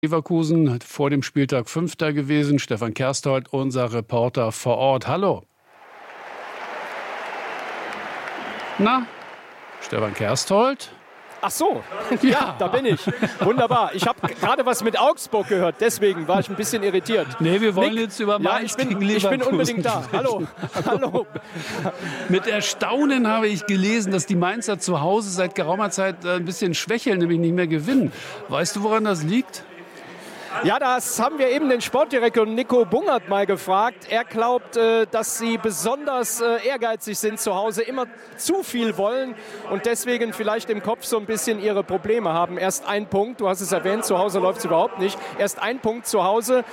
Leverkusen, vor dem Spieltag Fünfter gewesen. Stefan Kersthold, unser Reporter vor Ort. Hallo. Na, Stefan Kersthold? Ach so, ja, da bin ich. Wunderbar. Ich habe gerade was mit Augsburg gehört, deswegen war ich ein bisschen irritiert. Nee, wir wollen jetzt über Mainz gegen Leverkusen. Ich bin unbedingt da. Hallo. Hallo. Mit Erstaunen habe ich gelesen, dass die Mainzer zu Hause seit geraumer Zeit ein bisschen schwächeln, nämlich nicht mehr gewinnen. Weißt du, woran das liegt? Ja, das haben wir eben den Sportdirektor Nico Bungert mal gefragt. Er glaubt, dass sie besonders ehrgeizig sind zu Hause, immer zu viel wollen und deswegen vielleicht im Kopf so ein bisschen ihre Probleme haben. Erst ein Punkt, du hast es erwähnt, zu Hause läuft es überhaupt nicht. Erst ein Punkt zu Hause,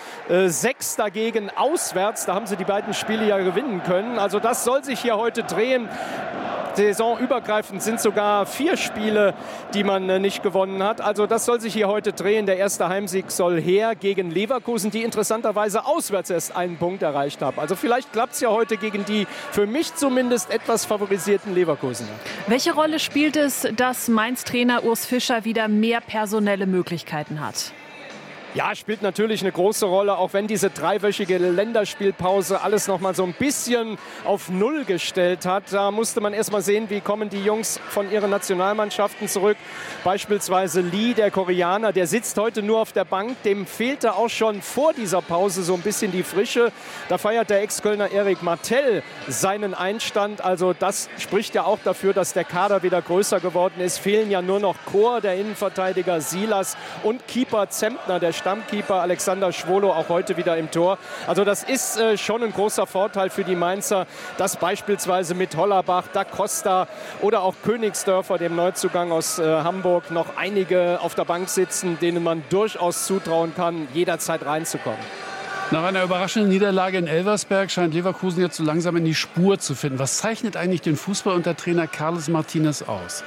6 dagegen auswärts, da haben sie die beiden Spiele ja gewinnen können. Also das soll sich hier heute drehen. Saisonübergreifend sind sogar 4 Spiele, die man nicht gewonnen hat. Also das soll sich hier heute drehen. Der erste Heimsieg soll her gegen Leverkusen, die interessanterweise auswärts erst einen Punkt erreicht haben. Also vielleicht klappt es ja heute gegen die für mich zumindest etwas favorisierten Leverkusener. Welche Rolle spielt es, dass Mainz-Trainer Urs Fischer wieder mehr personelle Möglichkeiten hat? Ja, spielt natürlich eine große Rolle, auch wenn diese 3-wöchige Länderspielpause alles noch mal so ein bisschen auf Null gestellt hat. Da musste man erst mal sehen, wie kommen die Jungs von ihren Nationalmannschaften zurück. Beispielsweise Lee, der Koreaner, der sitzt heute nur auf der Bank. Dem fehlte auch schon vor dieser Pause so ein bisschen die Frische. Da feiert der Ex-Kölner Erik Martell seinen Einstand. Also das spricht ja auch dafür, dass der Kader wieder größer geworden ist. Fehlen ja nur noch Chor, der Innenverteidiger Silas und Keeper Zempner, der Stammkeeper Alexander Schwolo, auch heute wieder im Tor. Also das ist schon ein großer Vorteil für die Mainzer, dass beispielsweise mit Hollerbach, Da Costa oder auch Königsdörfer, dem Neuzugang aus Hamburg, noch einige auf der Bank sitzen, denen man durchaus zutrauen kann, jederzeit reinzukommen. Nach einer überraschenden Niederlage in Elversberg scheint Leverkusen jetzt so langsam in die Spur zu finden. Was zeichnet eigentlich den Fußball unter Trainer Carlos Martinez aus?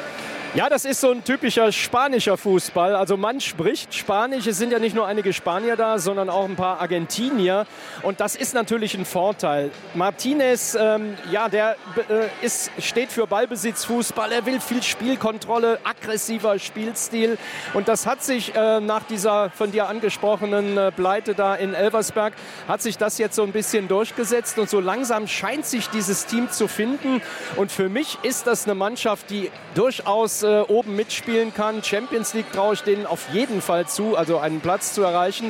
Ja, das ist so ein typischer spanischer Fußball. Also man spricht Spanisch. Es sind ja nicht nur einige Spanier da, sondern auch ein paar Argentinier. Und das ist natürlich ein Vorteil. Martinez, der steht für Ballbesitzfußball. Er will viel Spielkontrolle, aggressiver Spielstil. Und das hat sich nach dieser von dir angesprochenen Pleite da in Elversberg, hat sich das jetzt so ein bisschen durchgesetzt. Und so langsam scheint sich dieses Team zu finden. Und für mich ist das eine Mannschaft, die durchaus oben mitspielen kann. Champions League traue ich denen auf jeden Fall zu, also einen Platz zu erreichen.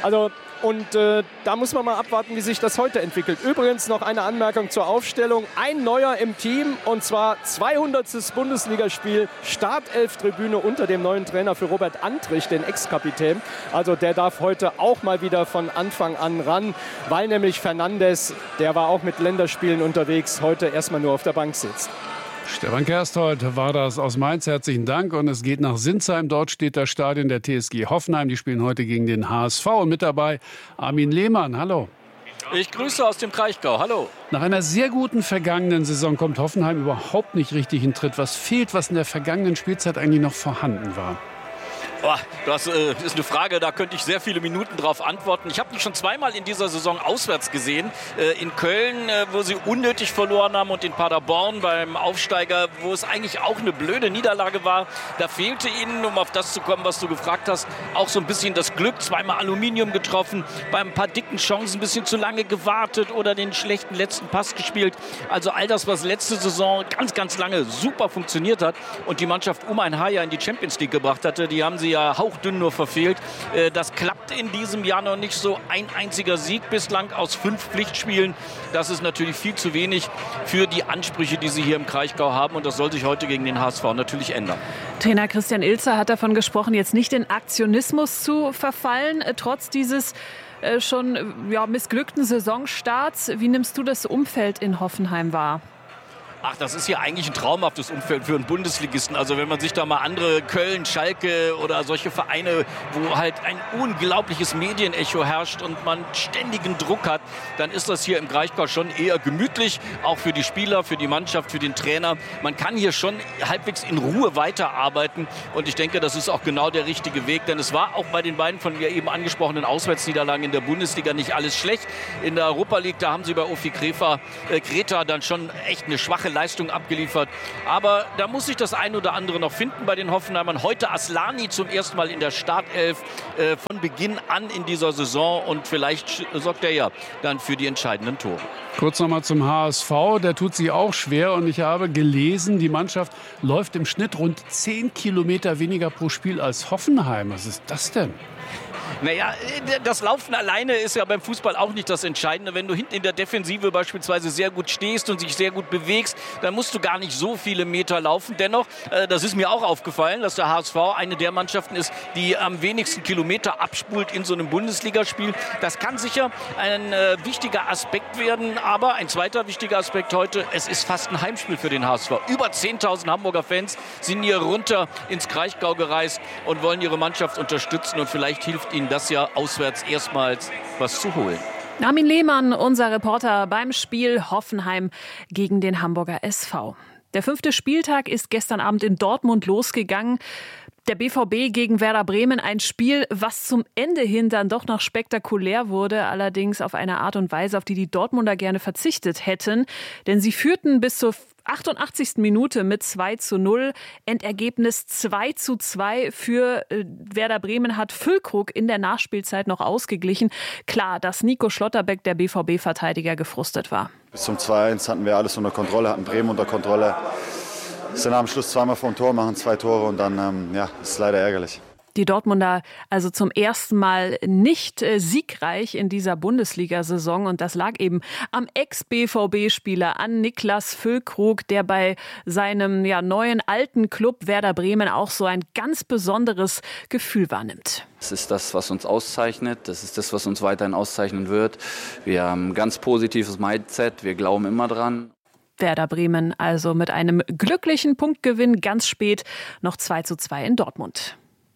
Da muss man mal abwarten, wie sich das heute entwickelt. Übrigens noch eine Anmerkung zur Aufstellung. Ein neuer im Team, und zwar 200. Bundesligaspiel, Startelf-Tribüne unter dem neuen Trainer für Robert Antrich, den Ex-Kapitän. Also der darf heute auch mal wieder von Anfang an ran, weil nämlich Fernandes, der war auch mit Länderspielen unterwegs, heute erstmal nur auf der Bank sitzt. Stefan Kersthold war das aus Mainz. Herzlichen Dank. Und es geht nach Sinsheim. Dort steht das Stadion der TSG Hoffenheim. Die spielen heute gegen den HSV. Und mit dabei Armin Lehmann. Hallo. Ich grüße aus dem Kraichgau. Hallo. Nach einer sehr guten vergangenen Saison kommt Hoffenheim überhaupt nicht richtig in Tritt. Was fehlt, was in der vergangenen Spielzeit eigentlich noch vorhanden war? Oh, das ist eine Frage, da könnte ich sehr viele Minuten drauf antworten. Ich habe mich schon zweimal in dieser Saison auswärts gesehen. In Köln, wo sie unnötig verloren haben, und in Paderborn beim Aufsteiger, wo es eigentlich auch eine blöde Niederlage war. Da fehlte ihnen, um auf das zu kommen, was du gefragt hast, auch so ein bisschen das Glück. Zweimal Aluminium getroffen, bei ein paar dicken Chancen ein bisschen zu lange gewartet oder den schlechten letzten Pass gespielt. Also all das, was letzte Saison ganz, ganz lange super funktioniert hat und die Mannschaft um ein Haar ja in die Champions League gebracht hatte, die haben sie ja hauchdünn nur verfehlt. Das klappt in diesem Jahr noch nicht so. Ein einziger Sieg bislang aus 5 Pflichtspielen. Das ist natürlich viel zu wenig für die Ansprüche, die sie hier im Kraichgau haben. Und das soll sich heute gegen den HSV natürlich ändern. Trainer Christian Ilzer hat davon gesprochen, jetzt nicht in Aktionismus zu verfallen, trotz dieses schon missglückten Saisonstarts. Wie nimmst du das Umfeld in Hoffenheim wahr? Ach, das ist hier eigentlich ein traumhaftes Umfeld für einen Bundesligisten. Also wenn man sich da mal andere Köln, Schalke oder solche Vereine, wo halt ein unglaubliches Medienecho herrscht und man ständigen Druck hat, dann ist das hier im Kraichgau schon eher gemütlich. Auch für die Spieler, für die Mannschaft, für den Trainer. Man kann hier schon halbwegs in Ruhe weiterarbeiten. Und ich denke, das ist auch genau der richtige Weg. Denn es war auch bei den beiden von mir eben angesprochenen Auswärtsniederlagen in der Bundesliga nicht alles schlecht. In der Europa League, da haben sie bei Ofi Kreta dann schon echt eine schwache starke Leistung abgeliefert. Aber da muss sich das ein oder andere noch finden bei den Hoffenheimern. Heute Aslani zum ersten Mal in der Startelf von Beginn an in dieser Saison. Und vielleicht sorgt er ja dann für die entscheidenden Tore. Kurz nochmal zum HSV. Der tut sich auch schwer. Und ich habe gelesen, die Mannschaft läuft im Schnitt rund 10 Kilometer weniger pro Spiel als Hoffenheim. Was ist das denn? Naja, das Laufen alleine ist ja beim Fußball auch nicht das Entscheidende. Wenn du hinten in der Defensive beispielsweise sehr gut stehst und sich sehr gut bewegst, dann musst du gar nicht so viele Meter laufen. Dennoch, das ist mir auch aufgefallen, dass der HSV eine der Mannschaften ist, die am wenigsten Kilometer abspult in so einem Bundesligaspiel. Das kann sicher ein wichtiger Aspekt werden. Aber ein zweiter wichtiger Aspekt heute, es ist fast ein Heimspiel für den HSV. Über 10.000 Hamburger Fans sind hier runter ins Kraichgau gereist und wollen ihre Mannschaft unterstützen. Und vielleicht hilft ihnen das ja auswärts erstmals was zu holen. Armin Lehmann, unser Reporter beim Spiel Hoffenheim gegen den Hamburger SV. Der 5. Spieltag ist gestern Abend in Dortmund losgegangen. Der BVB gegen Werder Bremen, ein Spiel, was zum Ende hin dann doch noch spektakulär wurde, allerdings auf eine Art und Weise, auf die die Dortmunder gerne verzichtet hätten. Denn sie führten bis zur 88. Minute mit 2:0. Endergebnis 2:2 für Werder Bremen hat Füllkrug in der Nachspielzeit noch ausgeglichen. Klar, dass Nico Schlotterbeck, der BVB-Verteidiger, gefrustet war. Bis zum 2:1 hatten wir alles unter Kontrolle, hatten Bremen unter Kontrolle. Sind am Schluss zweimal vor dem Tor, machen 2 Tore und dann ist leider ärgerlich. Die Dortmunder also zum ersten Mal nicht siegreich in dieser Bundesliga-Saison. Und das lag eben am Ex-BVB-Spieler, an Niklas Füllkrug, der bei seinem neuen alten Club Werder Bremen auch so ein ganz besonderes Gefühl wahrnimmt. Das ist das, was uns auszeichnet. Das ist das, was uns weiterhin auszeichnen wird. Wir haben ein ganz positives Mindset. Wir glauben immer dran. Werder Bremen also mit einem glücklichen Punktgewinn ganz spät noch 2:2 in Dortmund.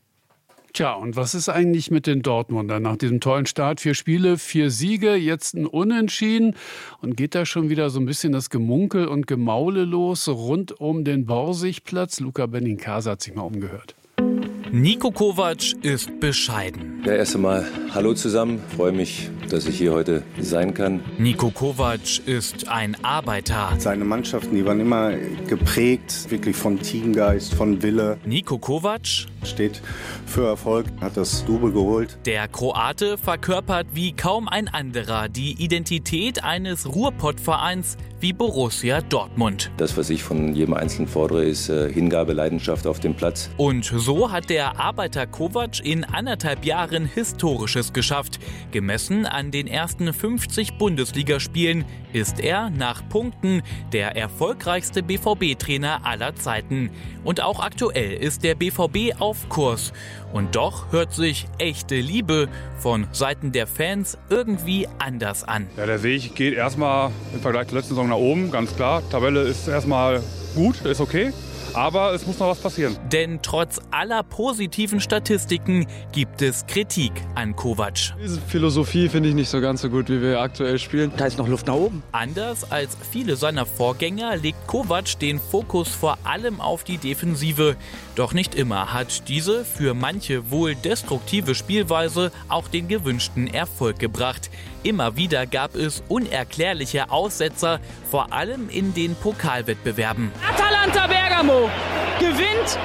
Tja, und was ist eigentlich mit den Dortmundern nach diesem tollen Start? 4 Spiele, 4 Siege, jetzt ein Unentschieden. Und geht da schon wieder so ein bisschen das Gemunkel und Gemaule los rund um den Borsigplatz? Luca Benincasa hat sich mal umgehört. Niko Kovac ist bescheiden. Ja, erst einmal hallo zusammen. Freue mich, dass ich hier heute sein kann. Niko Kovac ist ein Arbeiter. Seine Mannschaften, die waren immer geprägt, wirklich von Teamgeist, von Wille. Niko Kovac steht für Erfolg, hat das Double geholt. Der Kroate verkörpert wie kaum ein anderer die Identität eines Ruhrpott-Vereins wie Borussia Dortmund. Das, was ich von jedem Einzelnen fordere, ist Hingabe, Leidenschaft auf dem Platz. Und so hat der Arbeiter Kovac in 1,5 Jahren Historisches geschafft. Gemessen an den ersten 50 Bundesligaspielen ist er nach Punkten der erfolgreichste BVB-Trainer aller Zeiten. Und auch aktuell ist der BVB auf Kurs. Und doch hört sich echte Liebe von Seiten der Fans irgendwie anders an. Ja, der Weg geht erstmal im Vergleich zur letzten Saison nach oben, ganz klar. Tabelle ist erstmal gut, ist okay. Aber es muss noch was passieren. Denn trotz aller positiven Statistiken gibt es Kritik an Kovac. Diese Philosophie finde ich nicht so ganz so gut, wie wir aktuell spielen. Da ist noch Luft nach oben. Anders als viele seiner Vorgänger legt Kovac den Fokus vor allem auf die Defensive. Doch nicht immer hat diese für manche wohl destruktive Spielweise auch den gewünschten Erfolg gebracht. Immer wieder gab es unerklärliche Aussetzer, vor allem in den Pokalwettbewerben. Atalanta Bergamo gewinnt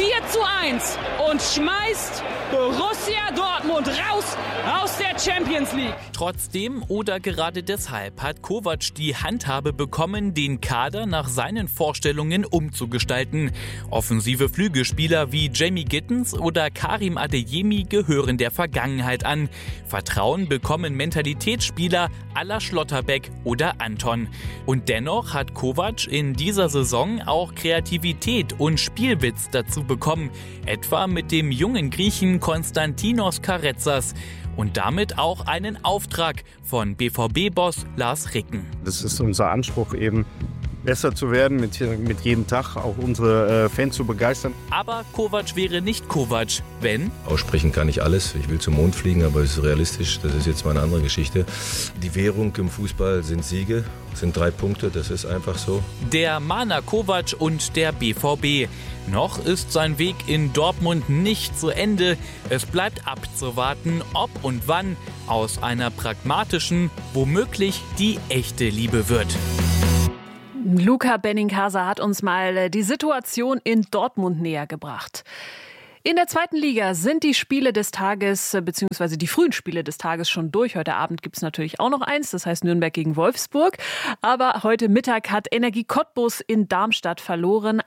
4:1 und schmeißt Borussia Dortmund raus aus der Champions League. Trotzdem oder gerade deshalb hat Kovac die Handhabe bekommen, den Kader nach seinen Vorstellungen umzugestalten. Offensive Flügelspieler wie Jamie Gittens oder Karim Adeyemi gehören der Vergangenheit an. Vertrauen bekommen Mentalitätsspieler à la Schlotterbeck oder Anton. Und dennoch hat Kovac in dieser Saison auch Kreativität und Spielwitz dazu bekommen. Etwa mit dem jungen Griechen Konstantinos Karetsas. Und damit auch einen Auftrag von BVB-Boss Lars Ricken. Das ist unser Anspruch eben, besser zu werden, mit jedem Tag auch unsere Fans zu begeistern. Aber Kovac wäre nicht Kovac, wenn... Aussprechen kann ich alles. Ich will zum Mond fliegen, aber es ist realistisch. Das ist jetzt mal eine andere Geschichte. Die Währung im Fußball sind Siege, sind 3 Punkte. Das ist einfach so. Der Mahner Kovac und der BVB. Noch ist sein Weg in Dortmund nicht zu Ende. Es bleibt abzuwarten, ob und wann aus einer pragmatischen, womöglich die echte Liebe wird. Luca Benincasa hat uns mal die Situation in Dortmund näher gebracht. In der zweiten Liga sind die Spiele des Tages, beziehungsweise die frühen Spiele des Tages schon durch. Heute Abend gibt es natürlich auch noch eins, das heißt Nürnberg gegen Wolfsburg. Aber heute Mittag hat Energie Cottbus in Darmstadt verloren.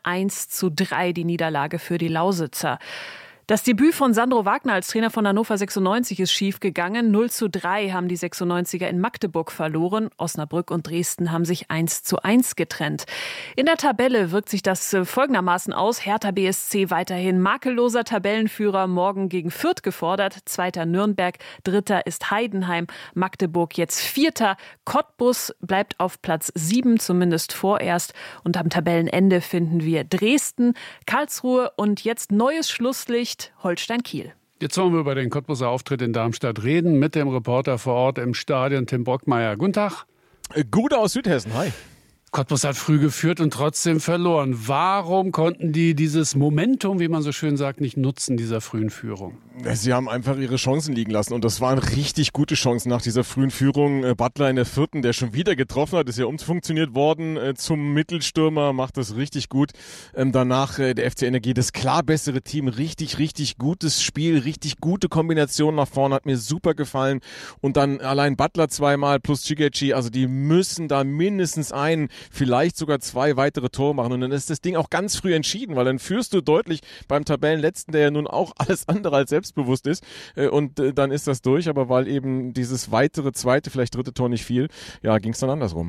1:3 die Niederlage für die Lausitzer. Das Debüt von Sandro Wagner als Trainer von Hannover 96 ist schief gegangen. 0:3 haben die 96er in Magdeburg verloren. Osnabrück und Dresden haben sich 1:1 getrennt. In der Tabelle wirkt sich das folgendermaßen aus. Hertha BSC weiterhin makelloser Tabellenführer, morgen gegen Fürth gefordert. 2. Nürnberg, 3. ist Heidenheim, Magdeburg jetzt 4. Cottbus bleibt auf Platz 7, zumindest vorerst. Und am Tabellenende finden wir Dresden, Karlsruhe und jetzt neues Schlusslicht Holstein-Kiel. Jetzt wollen wir über den Cottbuser Auftritt in Darmstadt reden mit dem Reporter vor Ort im Stadion, Tim Brockmeier. Guten Tag. Gude aus Südhessen, hi. Cottbus hat früh geführt und trotzdem verloren. Warum konnten die dieses Momentum, wie man so schön sagt, nicht nutzen, dieser frühen Führung? Sie haben einfach ihre Chancen liegen lassen und das waren richtig gute Chancen nach dieser frühen Führung. Butler in der 4., der schon wieder getroffen hat, ist ja umfunktioniert worden zum Mittelstürmer, macht das richtig gut. Danach der FC Energie, das klar bessere Team, richtig gutes Spiel, richtig gute Kombination nach vorne, hat mir super gefallen. Und dann allein Butler zweimal plus Chigechi, also die müssen da mindestens vielleicht sogar 2 weitere Tore machen und dann ist das Ding auch ganz früh entschieden, weil dann führst du deutlich beim Tabellenletzten, der ja nun auch alles andere als selbstbewusst ist und dann ist das durch, aber weil eben dieses weitere 2., vielleicht 3. Tor nicht fiel, ja, ging es dann andersrum.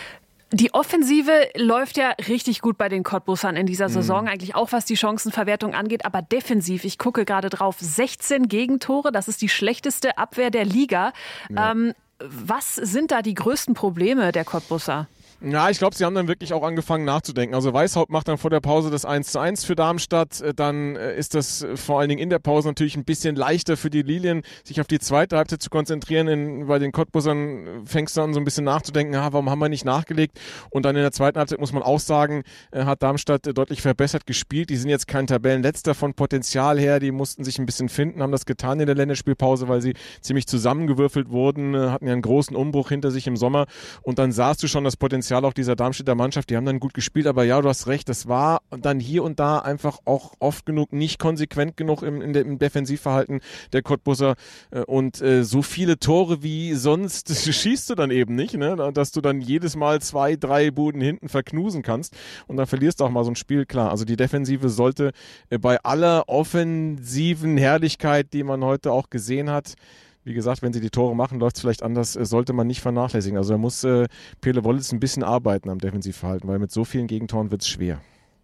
Die Offensive läuft ja richtig gut bei den Cottbusern in dieser Saison, eigentlich auch was die Chancenverwertung angeht, aber defensiv, ich gucke gerade drauf, 16 Gegentore, das ist die schlechteste Abwehr der Liga. Ja. Was sind da die größten Probleme der Cottbusser? Ja, ich glaube, sie haben dann wirklich auch angefangen nachzudenken. Also Weishaupt macht dann vor der Pause das 1:1 für Darmstadt. Dann ist das vor allen Dingen in der Pause natürlich ein bisschen leichter für die Lilien, sich auf die zweite Halbzeit zu konzentrieren. Bei den Cottbusern fängst du an so ein bisschen nachzudenken, warum haben wir nicht nachgelegt? Und dann in der zweiten Halbzeit muss man auch sagen, hat Darmstadt deutlich verbessert gespielt. Die sind jetzt kein Tabellenletzter von Potenzial her. Die mussten sich ein bisschen finden, haben das getan in der Länderspielpause, weil sie ziemlich zusammengewürfelt wurden, hatten ja einen großen Umbruch hinter sich im Sommer. Und dann sahst du schon das Potenzial auch dieser Darmstädter Mannschaft, die haben dann gut gespielt, aber ja, du hast recht, das war dann hier und da einfach auch oft genug nicht konsequent genug im Defensivverhalten der Cottbuser und so viele Tore wie sonst schießt du dann eben nicht, ne? Dass du dann jedes Mal 2, 3 Buden hinten verknusen kannst und dann verlierst du auch mal so ein Spiel, klar, also die Defensive sollte bei aller offensiven Herrlichkeit, die man heute auch gesehen hat, wie gesagt, wenn sie die Tore machen, läuft es vielleicht anders, sollte man nicht vernachlässigen. Also da muss Pele Wollitz ein bisschen arbeiten am Defensivverhalten, weil mit so vielen Gegentoren wird es schwer.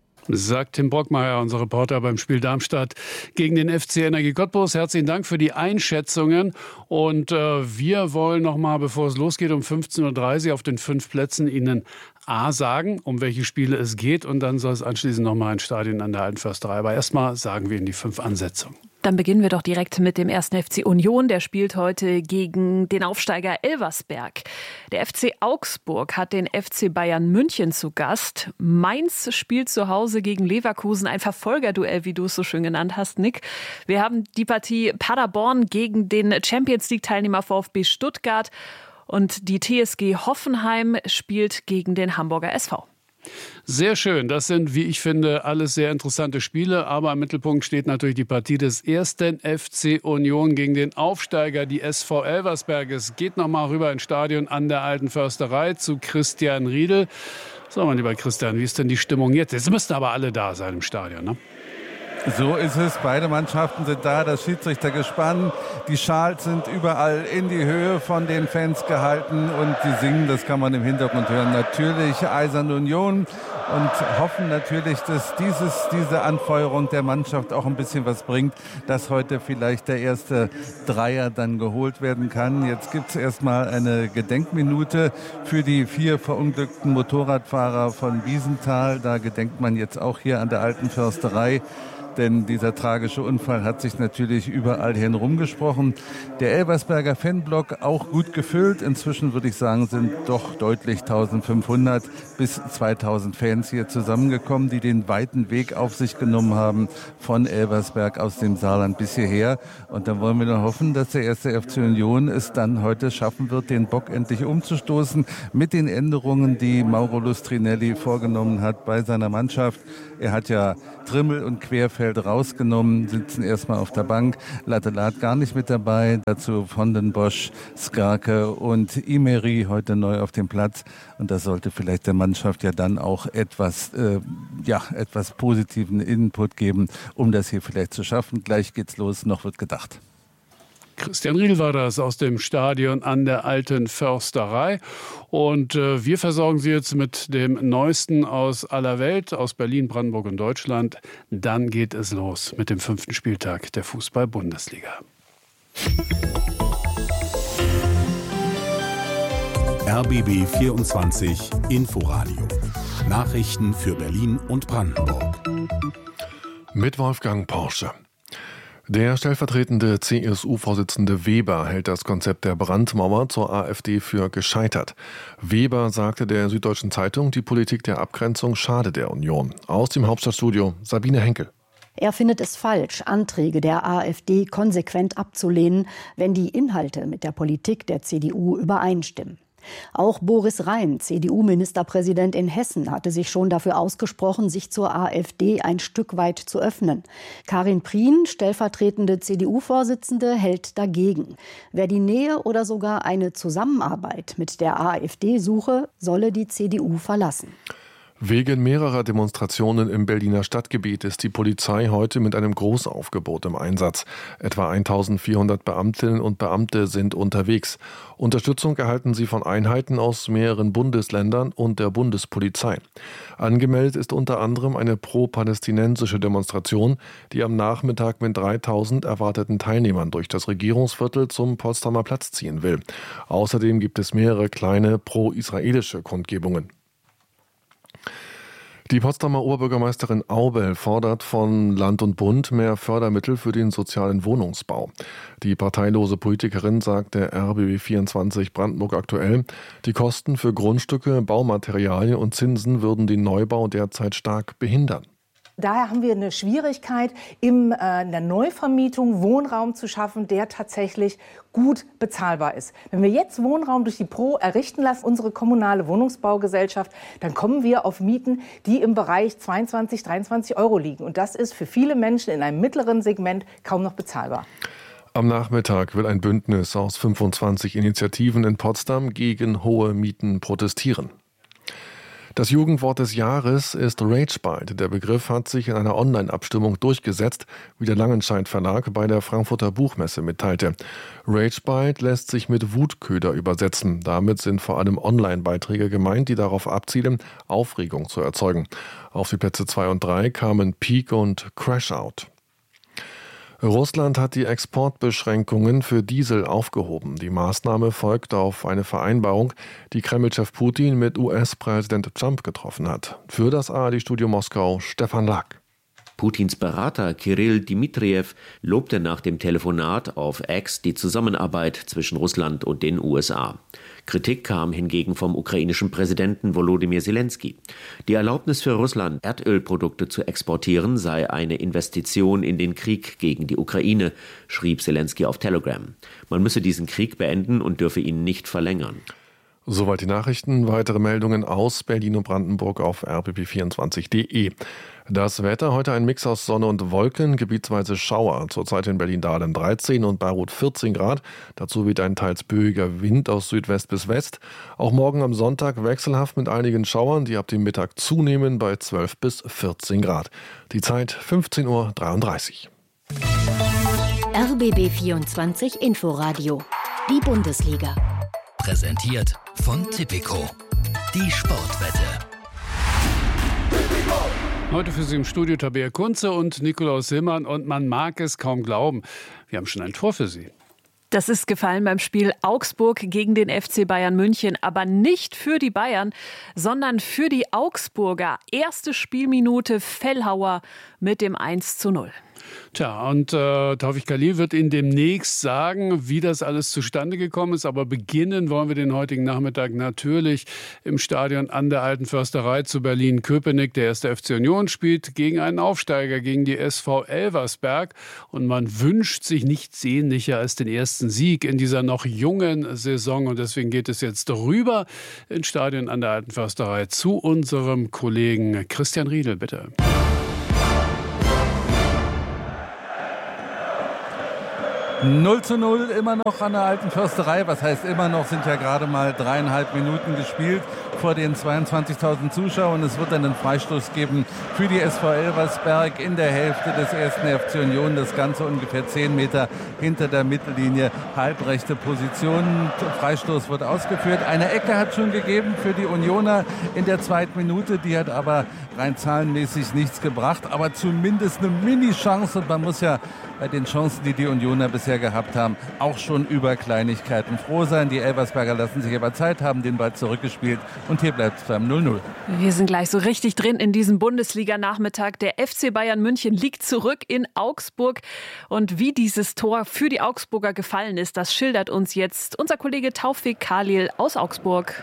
Sagt Tim Brockmeier, unser Reporter beim Spiel Darmstadt gegen den FC Energie Cottbus. Herzlichen Dank für die Einschätzungen. Und wir wollen noch mal, bevor es losgeht, um 15:30 Uhr auf den 5 Plätzen Ihnen A sagen, um welche Spiele es geht. Und dann soll es anschließend noch mal ein Stadion an der Alten Försterei. Aber erstmal sagen wir Ihnen die 5 Ansetzungen. Dann beginnen wir doch direkt mit dem 1. FC Union. Der spielt heute gegen den Aufsteiger Elversberg. Der FC Augsburg hat den FC Bayern München zu Gast. Mainz spielt zu Hause gegen Leverkusen. Ein Verfolgerduell, wie du es so schön genannt hast, Nick. Wir haben die Partie Paderborn gegen den Champions-League-Teilnehmer VfB Stuttgart. Und die TSG Hoffenheim spielt gegen den Hamburger SV. Sehr schön. Das sind, wie ich finde, alles sehr interessante Spiele. Aber im Mittelpunkt steht natürlich die Partie des 1. FC Union gegen den Aufsteiger, die SV Elversberg. Es geht noch mal rüber ins Stadion an der Alten Försterei zu Christian Riedel. So, mein lieber Christian, wie ist denn die Stimmung jetzt? Jetzt müssten aber alle da sein im Stadion, ne? So ist es. Beide Mannschaften sind da. Das Schiedsrichtergespann. Die Schals sind überall in die Höhe von den Fans gehalten. Und sie singen, das kann man im Hintergrund hören, natürlich Eiserne Union. Und hoffen natürlich, dass diese Anfeuerung der Mannschaft auch ein bisschen was bringt, dass heute vielleicht der erste Dreier dann geholt werden kann. Jetzt gibt es erstmal eine Gedenkminute für die 4 verunglückten Motorradfahrer von Wiesenthal. Da gedenkt man jetzt auch hier an der Alten Försterei. denn dieser tragische Unfall hat sich natürlich überall hin rumgesprochen. Der Elversberger Fanblock auch gut gefüllt. Inzwischen würde ich sagen, sind doch deutlich 1500 bis 2000 Fans hier zusammengekommen, die den weiten Weg auf sich genommen haben von Elversberg aus dem Saarland bis hierher. Und dann wollen wir nur hoffen, dass der 1. FC Union es dann heute schaffen wird, den Bock endlich umzustoßen mit den Änderungen, die Mauro Lustrinelli vorgenommen hat bei seiner Mannschaft. Er hat ja Trimmel und Querfeld rausgenommen, sitzen erstmal auf der Bank. Lattelat gar nicht mit dabei. Dazu von den Bosch, Skarke und Imeri heute neu auf dem Platz. Und das sollte vielleicht der Mannschaft ja dann auch etwas positiven Input geben, um das hier vielleicht zu schaffen. Gleich geht's los, noch wird gedacht. Christian Riedl war das aus dem Stadion an der Alten Försterei. Und wir versorgen Sie jetzt mit dem Neuesten aus aller Welt, aus Berlin, Brandenburg und Deutschland. Dann geht es los mit dem 5. Spieltag der Fußball-Bundesliga. RBB 24 Inforadio. Nachrichten für Berlin und Brandenburg. Mit Wolfgang Porsche. Der stellvertretende CSU-Vorsitzende Weber hält das Konzept der Brandmauer zur AfD für gescheitert. Weber sagte der Süddeutschen Zeitung, die Politik der Abgrenzung schade der Union. Aus dem Hauptstadtstudio Sabine Henkel. Er findet es falsch, Anträge der AfD konsequent abzulehnen, wenn die Inhalte mit der Politik der CDU übereinstimmen. Auch Boris Rhein, CDU-Ministerpräsident in Hessen, hatte sich schon dafür ausgesprochen, sich zur AfD ein Stück weit zu öffnen. Karin Prien, stellvertretende CDU-Vorsitzende, hält dagegen. Wer die Nähe oder sogar eine Zusammenarbeit mit der AfD suche, solle die CDU verlassen. Wegen mehrerer Demonstrationen im Berliner Stadtgebiet ist die Polizei heute mit einem Großaufgebot im Einsatz. Etwa 1400 Beamtinnen und Beamte sind unterwegs. Unterstützung erhalten sie von Einheiten aus mehreren Bundesländern und der Bundespolizei. Angemeldet ist unter anderem eine pro-palästinensische Demonstration, die am Nachmittag mit 3000 erwarteten Teilnehmern durch das Regierungsviertel zum Potsdamer Platz ziehen will. Außerdem gibt es mehrere kleine pro-israelische Kundgebungen. Die Potsdamer Oberbürgermeisterin Aubel fordert von Land und Bund mehr Fördermittel für den sozialen Wohnungsbau. Die parteilose Politikerin sagt der RBB 24 Brandenburg aktuell, die Kosten für Grundstücke, Baumaterialien und Zinsen würden den Neubau derzeit stark behindern. Daher haben wir eine Schwierigkeit, in der Neuvermietung Wohnraum zu schaffen, der tatsächlich gut bezahlbar ist. Wenn wir jetzt Wohnraum durch die Pro errichten lassen, unsere kommunale Wohnungsbaugesellschaft, dann kommen wir auf Mieten, die im Bereich 22, 23 € liegen. Und das ist für viele Menschen in einem mittleren Segment kaum noch bezahlbar. Am Nachmittag will ein Bündnis aus 25 Initiativen in Potsdam gegen hohe Mieten protestieren. Das Jugendwort des Jahres ist Ragebite. Der Begriff hat sich in einer Online-Abstimmung durchgesetzt, wie der Langenscheidt Verlag bei der Frankfurter Buchmesse mitteilte. Ragebite lässt sich mit Wutköder übersetzen. Damit sind vor allem Online-Beiträge gemeint, die darauf abzielen, Aufregung zu erzeugen. Auf die Plätze 2 und 3 kamen Peak und Crashout. Russland hat die Exportbeschränkungen für Diesel aufgehoben. Die Maßnahme folgt auf eine Vereinbarung, die Kreml-Chef Putin mit US-Präsident Trump getroffen hat. Für das ARD-Studio Moskau Stefan Lack. Putins Berater Kirill Dmitriev lobte nach dem Telefonat auf X die Zusammenarbeit zwischen Russland und den USA. Kritik kam hingegen vom ukrainischen Präsidenten Volodymyr Zelensky. Die Erlaubnis für Russland, Erdölprodukte zu exportieren, sei eine Investition in den Krieg gegen die Ukraine, schrieb Zelensky auf Telegram. Man müsse diesen Krieg beenden und dürfe ihn nicht verlängern. Soweit die Nachrichten. Weitere Meldungen aus Berlin und Brandenburg auf rbb24.de. Das Wetter, heute ein Mix aus Sonne und Wolken, gebietsweise Schauer. Zurzeit in Berlin-Dahlem 13 und Bayreuth 14 Grad. Dazu weht ein teils böiger Wind aus Südwest bis West. Auch morgen am Sonntag wechselhaft mit einigen Schauern, die ab dem Mittag zunehmen bei 12 bis 14 Grad. Die Zeit 15:33 Uhr. RBB 24 Inforadio. Die Bundesliga. Präsentiert von Tipico. Die Sportwette. Heute für Sie im Studio Tabea Kunze und Nikolaus Hillmann. Und man mag es kaum glauben, wir haben schon ein Tor für Sie. Das ist gefallen beim Spiel Augsburg gegen den FC Bayern München. Aber nicht für die Bayern, sondern für die Augsburger. Erste Spielminute Fellhauer mit dem 1:0. Tja, und Taufik Khalil wird Ihnen demnächst sagen, wie das alles zustande gekommen ist. Aber beginnen wollen wir den heutigen Nachmittag natürlich im Stadion an der Alten Försterei zu Berlin-Köpenick. Der 1. FC Union spielt gegen einen Aufsteiger, gegen die SV Elversberg. Und man wünscht sich nichts sehnlicher als den ersten Sieg in dieser noch jungen Saison. Und deswegen geht es jetzt rüber ins Stadion an der Alten Försterei zu unserem Kollegen Christian Riedel, bitte. 0:0 immer noch an der Alten Försterei. Was heißt immer noch? Sind ja gerade mal 3,5 Minuten gespielt vor den 22.000 Zuschauern. Es wird einen Freistoß geben für die SV Elversberg in der Hälfte des 1. FC Union. Das Ganze ungefähr 10 Meter hinter der Mittellinie. Halbrechte Position. Freistoß wird ausgeführt. Eine Ecke hat schon gegeben für die Unioner in der 2. Minute. Die hat aber rein zahlenmäßig nichts gebracht. Aber zumindest eine Mini-Chance. Und man muss ja bei den Chancen, die die Unioner bisher gehabt haben, auch schon über Kleinigkeiten froh sein. Die Elversberger lassen sich aber Zeit, haben den Ball zurückgespielt und hier bleibt es beim 0:0. Wir sind gleich so richtig drin in diesem Bundesliga-Nachmittag. Der FC Bayern München liegt zurück in Augsburg. Und wie dieses Tor für die Augsburger gefallen ist, das schildert uns jetzt unser Kollege Taufik Khalil aus Augsburg.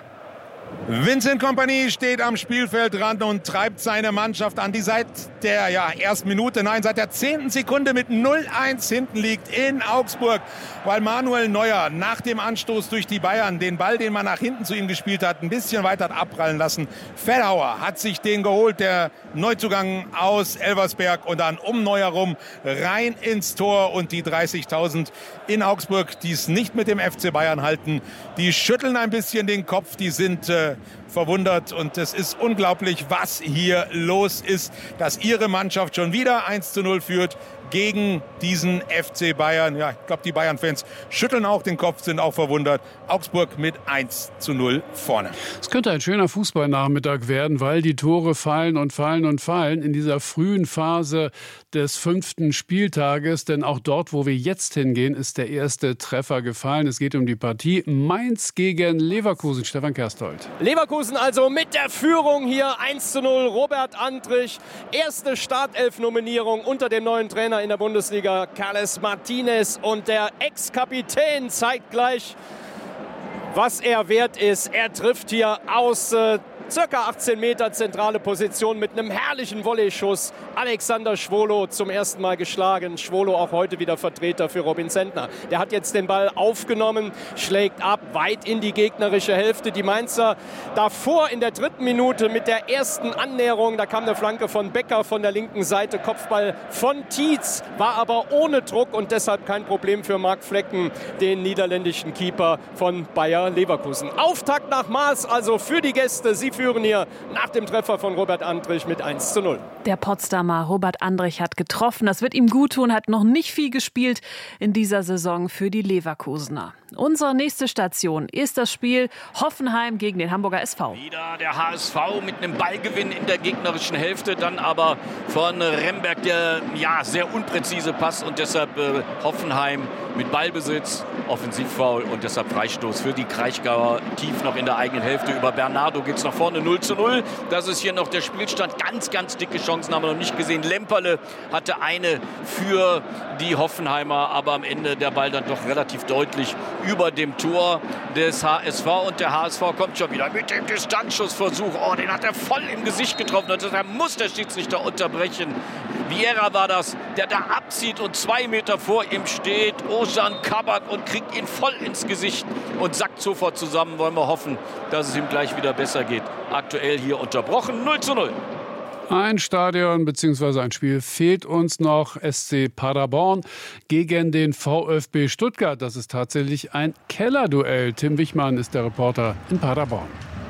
Vincent Kompany steht am Spielfeldrand und treibt seine Mannschaft an, die seit der ersten Minute, seit der 10. Sekunde mit 0:1 hinten liegt in Augsburg, weil Manuel Neuer nach dem Anstoß durch die Bayern den Ball, den man nach hinten zu ihm gespielt hat, ein bisschen weiter hat abprallen lassen. Fellhauer hat sich den geholt, der Neuzugang aus Elversberg, und dann um Neuer rum rein ins Tor, und die 30.000 in Augsburg, die es nicht mit dem FC Bayern halten, die schütteln ein bisschen den Kopf, die sind verwundert, und es ist unglaublich, was hier los ist, dass ihre Mannschaft schon wieder 1:0 führt gegen diesen FC Bayern. Ja, ich glaube, die Bayern-Fans schütteln auch den Kopf, sind auch verwundert. Augsburg mit 1:0 vorne. Es könnte ein schöner Fußballnachmittag werden, weil die Tore fallen und fallen und fallen in dieser frühen Phase des 5. Spieltages. Denn auch dort, wo wir jetzt hingehen, ist der erste Treffer gefallen. Es geht um die Partie Mainz gegen Leverkusen. Stefan Kersthold. Leverkusen also mit der Führung hier 1:0. Robert Andrich, erste Startelf-Nominierung unter dem neuen Trainer in der Bundesliga, Carles Martinez, und der Ex-Kapitän zeigt gleich, was er wert ist. Er trifft hier aus circa 18 Meter zentrale Position mit einem herrlichen Volley-Schuss. Alexander Schwolo zum ersten Mal geschlagen. Schwolo auch heute wieder Vertreter für Robin Zentner. Der hat jetzt den Ball aufgenommen, schlägt ab, weit in die gegnerische Hälfte. Die Mainzer davor in der 3. Minute mit der ersten Annäherung. Da kam eine Flanke von Becker von der linken Seite. Kopfball von Tietz, war aber ohne Druck und deshalb kein Problem für Marc Flecken, den niederländischen Keeper von Bayer Leverkusen. Auftakt nach Maß also für die Gäste. Sie führen hier nach dem Treffer von Robert Andrich mit 1:0. Der Potsdamer Robert Andrich hat getroffen. Das wird ihm gut tun, hat noch nicht viel gespielt in dieser Saison für die Leverkusener. Unsere nächste Station ist das Spiel Hoffenheim gegen den Hamburger SV. Wieder der HSV mit einem Ballgewinn in der gegnerischen Hälfte, dann aber von Remberg der sehr unpräzise Pass, und deshalb Hoffenheim mit Ballbesitz, Offensivfoul und deshalb Freistoß für die Kraichgauer tief noch in der eigenen Hälfte. Über Bernardo geht es nach vorne 0:0. Das ist hier noch der Spielstand. Ganz, ganz dicke Chancen haben wir noch nicht gesehen. Lemperle hatte eine für die Hoffenheimer, aber am Ende der Ball dann doch relativ deutlich über dem Tor des HSV, und der HSV kommt schon wieder mit dem Distanzschussversuch. Oh, den hat er voll im Gesicht getroffen, und deshalb muss der Schiedsrichter unterbrechen. Vieira war das, der da abzieht und 2 Meter vor ihm steht. Ozan Kabak, und kriegt ihn voll ins Gesicht und sackt sofort zusammen. Wollen wir hoffen, dass es ihm gleich wieder besser geht. Aktuell hier unterbrochen, 0:0. Ein Stadion bzw. ein Spiel fehlt uns noch. SC Paderborn gegen den VfB Stuttgart. Das ist tatsächlich ein Kellerduell. Tim Wichmann ist der Reporter in Paderborn.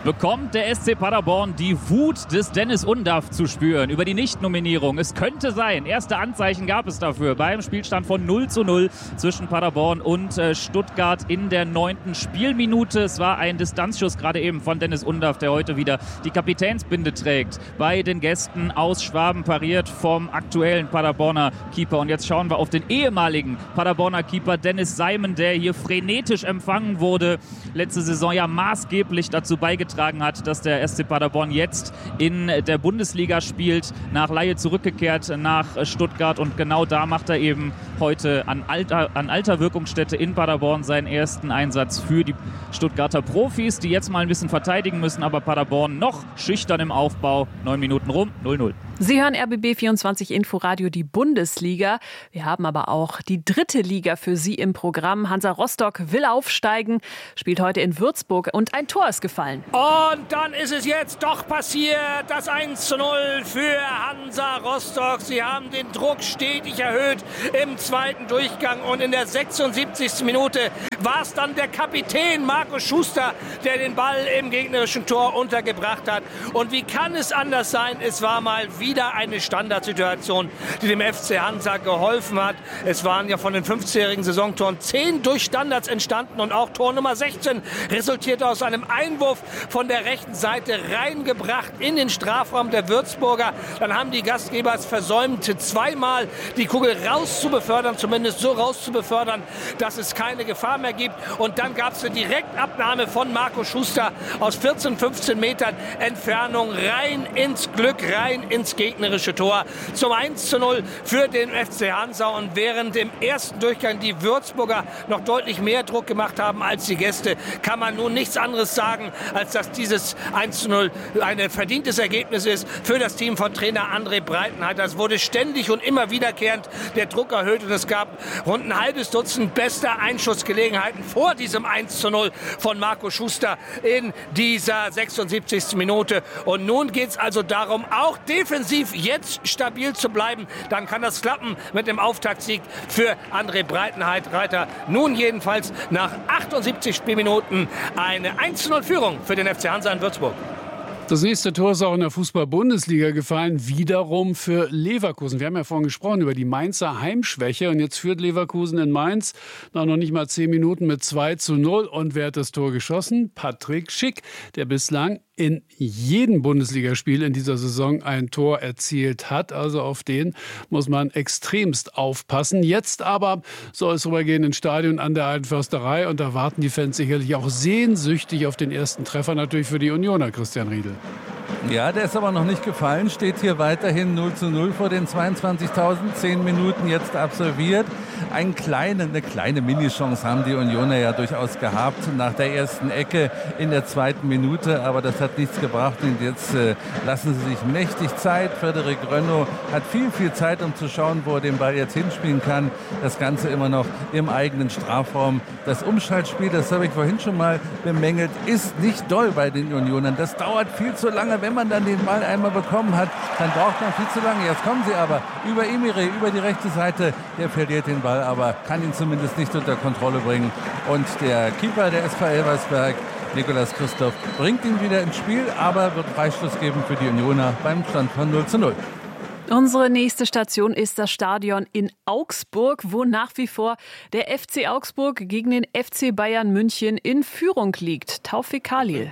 bekommt der SC Paderborn die Wut des Dennis Undaff zu spüren über die Nichtnominierung. Es könnte sein, erste Anzeichen gab es dafür beim Spielstand von 0:0 zwischen Paderborn und Stuttgart in der 9. Spielminute. Es war ein Distanzschuss gerade eben von Dennis Undaff, der heute wieder die Kapitänsbinde trägt. Bei den Gästen aus Schwaben, pariert vom aktuellen Paderborner Keeper. Und jetzt schauen wir auf den ehemaligen Paderborner Keeper Dennis Seimen, der hier frenetisch empfangen wurde. Letzte Saison ja maßgeblich dazu beigetragen hat, dass der SC Paderborn jetzt in der Bundesliga spielt, nach Leihe zurückgekehrt nach Stuttgart, und genau da macht er eben heute an alter Wirkungsstätte in Paderborn seinen ersten Einsatz für die Stuttgarter Profis, die jetzt mal ein bisschen verteidigen müssen, aber Paderborn noch schüchtern im Aufbau. 9 Minuten rum, 0:0. Sie hören RBB 24 Inforadio, die Bundesliga. Wir haben aber auch die 3. Liga für Sie im Programm. Hansa Rostock will aufsteigen, spielt heute in Würzburg und ein Tor ist gefallen. Und dann ist es jetzt doch passiert, das 1:0 für Hansa Rostock. Sie haben den Druck stetig erhöht im zweiten Durchgang und in der 76. Minute war es dann der Kapitän Marco Schuster, der den Ball im gegnerischen Tor untergebracht hat. Und wie kann es anders sein? Es war mal wieder eine Standardsituation, die dem FC Hansa geholfen hat. Es waren ja von den 15-jährigen Saisontoren 10 durch Standards entstanden und auch Tor Nummer 16 resultierte aus einem Einwurf von der rechten Seite reingebracht in den Strafraum der Würzburger. Dann haben die Gastgeber es versäumt, zweimal die Kugel rauszubefördern, zumindest so rauszubefördern, dass es keine Gefahr mehr gibt. Und dann gab es eine Direktabnahme von Marco Schuster aus 14, 15 Metern Entfernung rein ins Glück, rein ins gegnerische Tor zum 1:0 für den FC Hansa. Und während im ersten Durchgang die Würzburger noch deutlich mehr Druck gemacht haben als die Gäste, kann man nun nichts anderes sagen, als dass dieses 1:0 ein verdientes Ergebnis ist für das Team von Trainer André Breitenreiter. Es wurde ständig und immer wiederkehrend der Druck erhöht und es gab rund ein halbes Dutzend bester Einschussgelegenheiten vor diesem 1:0 von Marco Schuster in dieser 76. Minute. Und nun geht es also darum, auch defensiv jetzt stabil zu bleiben. Dann kann das klappen mit dem Auftaktsieg für André Breitenreiter. Nun jedenfalls nach 78 Spielminuten eine 1:0-Führung für den FC Hansa in Würzburg. Das nächste Tor ist auch in der Fußball-Bundesliga gefallen, wiederum für Leverkusen. Wir haben ja vorhin gesprochen über die Mainzer Heimschwäche und jetzt führt Leverkusen in Mainz nach noch nicht mal 10 Minuten mit 2:0. Und wer hat das Tor geschossen? Patrick Schick, der bislang in jedem Bundesligaspiel in dieser Saison ein Tor erzielt hat. Also auf den muss man extremst aufpassen. Jetzt aber soll es rübergehen ins Stadion an der Alten Försterei und da warten die Fans sicherlich auch sehnsüchtig auf den ersten Treffer, natürlich für die Unioner, Christian Riedel. Ja, der ist aber noch nicht gefallen, steht hier weiterhin 0:0 vor den 22.000, 10 Minuten jetzt absolviert. Eine kleine Minichance haben die Unioner ja durchaus gehabt nach der ersten Ecke in der 2. Minute, aber das hat nichts gebracht und jetzt lassen sie sich mächtig Zeit. Frederik Rönno hat viel Zeit, um zu schauen, wo er den Ball jetzt hinspielen kann. Das Ganze immer noch im eigenen Strafraum. Das Umschaltspiel, das habe ich vorhin schon mal bemängelt, ist nicht doll bei den Unionern. Das dauert viel zu lange. Wenn man dann den Ball einmal bekommen hat, dann braucht man viel zu lange. Jetzt kommen sie aber über Emire, über die rechte Seite. Der verliert den Ball, aber kann ihn zumindest nicht unter Kontrolle bringen. Und der Keeper der SV Elversberg, Nicolas Christoph, bringt ihn wieder ins Spiel, aber wird Freistoß geben für die Unioner beim Stand von 0:0. Unsere nächste Station ist das Stadion in Augsburg, wo nach wie vor der FC Augsburg gegen den FC Bayern München in Führung liegt. Taufik Khalil.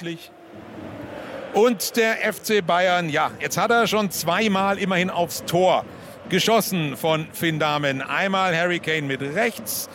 Und der FC Bayern, ja, jetzt hat er schon zweimal immerhin aufs Tor geschossen von Finn Dahmen. Einmal Harry Kane mit rechts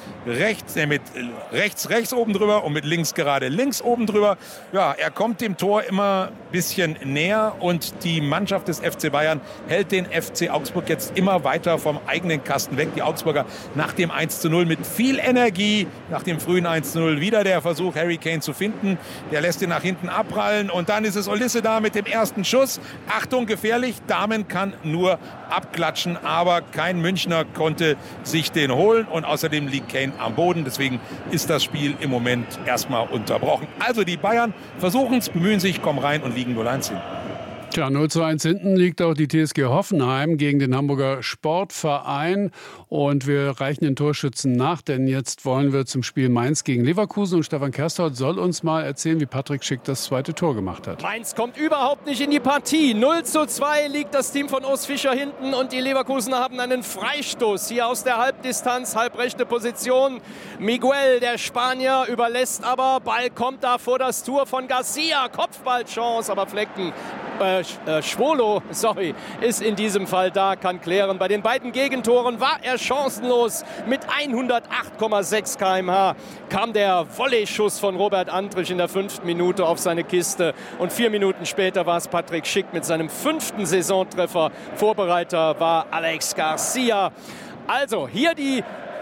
oben drüber und mit links gerade links oben drüber. Ja, er kommt dem Tor immer ein bisschen näher und die Mannschaft des FC Bayern hält den FC Augsburg jetzt immer weiter vom eigenen Kasten weg. Die Augsburger nach dem 1:0 mit viel Energie, nach dem frühen 1:0 wieder der Versuch, Harry Kane zu finden. Der lässt ihn nach hinten abprallen und dann ist es Olisse da mit dem ersten Schuss. Achtung, gefährlich, Dahmen kann nur abklatschen, aber kein Münchner konnte sich den holen und außerdem liegt Kane am Boden. Deswegen ist das Spiel im Moment erstmal unterbrochen. Also die Bayern versuchen es, bemühen sich, kommen rein und liegen 0:1 hin. Tja, 0:1 hinten liegt auch die TSG Hoffenheim gegen den Hamburger Sportverein. Und wir reichen den Torschützen nach, denn jetzt wollen wir zum Spiel Mainz gegen Leverkusen. Und Stefan Kerstorff soll uns mal erzählen, wie Patrick Schick das zweite Tor gemacht hat. Mainz kommt überhaupt nicht in die Partie. 0:2 liegt das Team von Urs Fischer hinten und die Leverkusener haben einen Freistoß hier aus der Halbdistanz, halbrechte Position. Miguel, der Spanier, überlässt aber. Ball kommt da vor das Tor von Garcia. Kopfballchance, aber Flecken. Schwolo, ist in diesem Fall da, kann klären. Bei den beiden Gegentoren war er chancenlos. Mit 108,6 km/h kam der Volley-Schuss von Robert Andrich in der 5. Minute auf seine Kiste. Und 4 Minuten später war es Patrick Schick mit seinem 5. Saisontreffer. Vorbereiter war Alex Garcia. Also hier die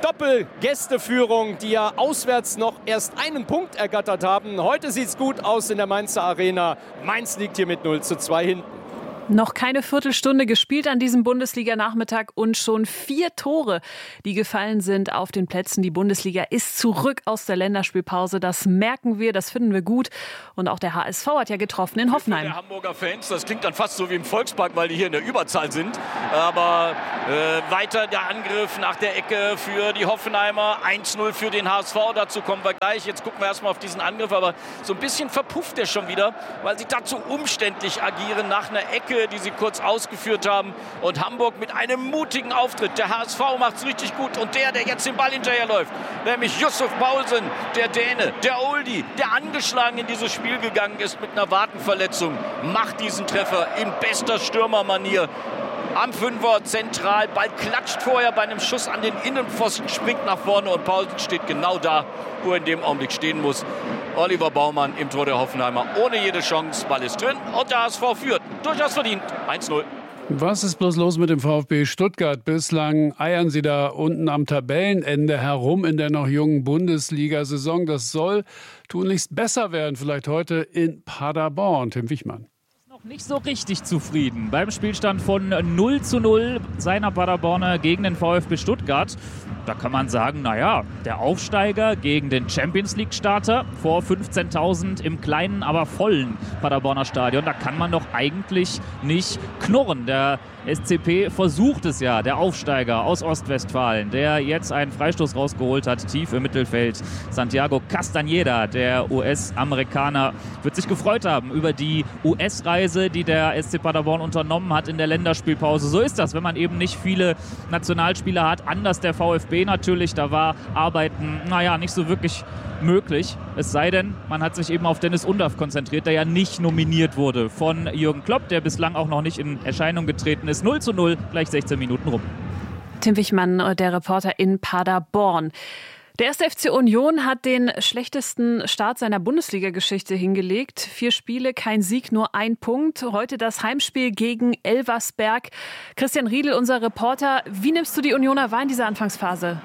Doppelgästeführung, die ja auswärts noch erst einen Punkt ergattert haben. Heute sieht es gut aus in der Mainzer Arena. Mainz liegt hier mit 0:2 hinten. Noch keine Viertelstunde gespielt an diesem Bundesliga-Nachmittag und schon 4 Tore, die gefallen sind auf den Plätzen. Die Bundesliga ist zurück aus der Länderspielpause. Das merken wir, das finden wir gut. Und auch der HSV hat ja getroffen in Hoffenheim. Der Hamburger Fans, das klingt dann fast so wie im Volkspark, weil die hier in der Überzahl sind. Aber weiter der Angriff nach der Ecke für die Hoffenheimer. 1:0 für den HSV, dazu kommen wir gleich. Jetzt gucken wir erstmal auf diesen Angriff, aber so ein bisschen verpufft er schon wieder, weil sie dazu umständlich agieren nach einer Ecke, die sie kurz ausgeführt haben. Und Hamburg mit einem mutigen Auftritt. Der HSV macht es richtig gut. Und der jetzt den Ball hinterherläuft, nämlich Yusuf Poulsen, der Däne, der Oldie, der angeschlagen in dieses Spiel gegangen ist mit einer Wadenverletzung, macht diesen Treffer in bester Stürmermanier. Am Fünfer zentral, Ball klatscht vorher bei einem Schuss an den Innenpfosten, springt nach vorne und Poulsen steht genau da, wo er in dem Augenblick stehen muss. Oliver Baumann im Tor der Hoffenheimer ohne jede Chance, Ball ist drin und der HSV führt. Durchaus verdient, 1:0. Was ist bloß los mit dem VfB Stuttgart? Bislang eiern sie da unten am Tabellenende herum in der noch jungen Bundesliga-Saison. Das soll tunlichst besser werden, vielleicht heute in Paderborn. Tim Wichmann. Nicht so richtig zufrieden beim Spielstand von 0:0 seiner Paderborner gegen den VfB Stuttgart. Da kann man sagen, naja, der Aufsteiger gegen den Champions-League-Starter vor 15.000 im kleinen, aber vollen Paderborner Stadion. Da kann man doch eigentlich nicht knurren. Der SCP versucht es ja, der Aufsteiger aus Ostwestfalen, der jetzt einen Freistoß rausgeholt hat, tief im Mittelfeld. Santiago Castañeda, der US-Amerikaner, wird sich gefreut haben über die US-Reise, die der SC Paderborn unternommen hat in der Länderspielpause. So ist das, wenn man eben nicht viele Nationalspieler hat. Anders der VfB natürlich, da war Arbeiten, nicht so wirklich möglich. Es sei denn, man hat sich eben auf Dennis Undaff konzentriert, der ja nicht nominiert wurde von Jürgen Klopp, der bislang auch noch nicht in Erscheinung getreten ist. 0:0, gleich 16 Minuten rum. Tim Wichmann, der Reporter in Paderborn. Der 1. FC Union hat den schlechtesten Start seiner Bundesliga-Geschichte hingelegt. 4 Spiele, kein Sieg, nur 1 Punkt. Heute das Heimspiel gegen Elversberg. Christian Riedel, unser Reporter. Wie nimmst du die Unioner wahr in dieser Anfangsphase?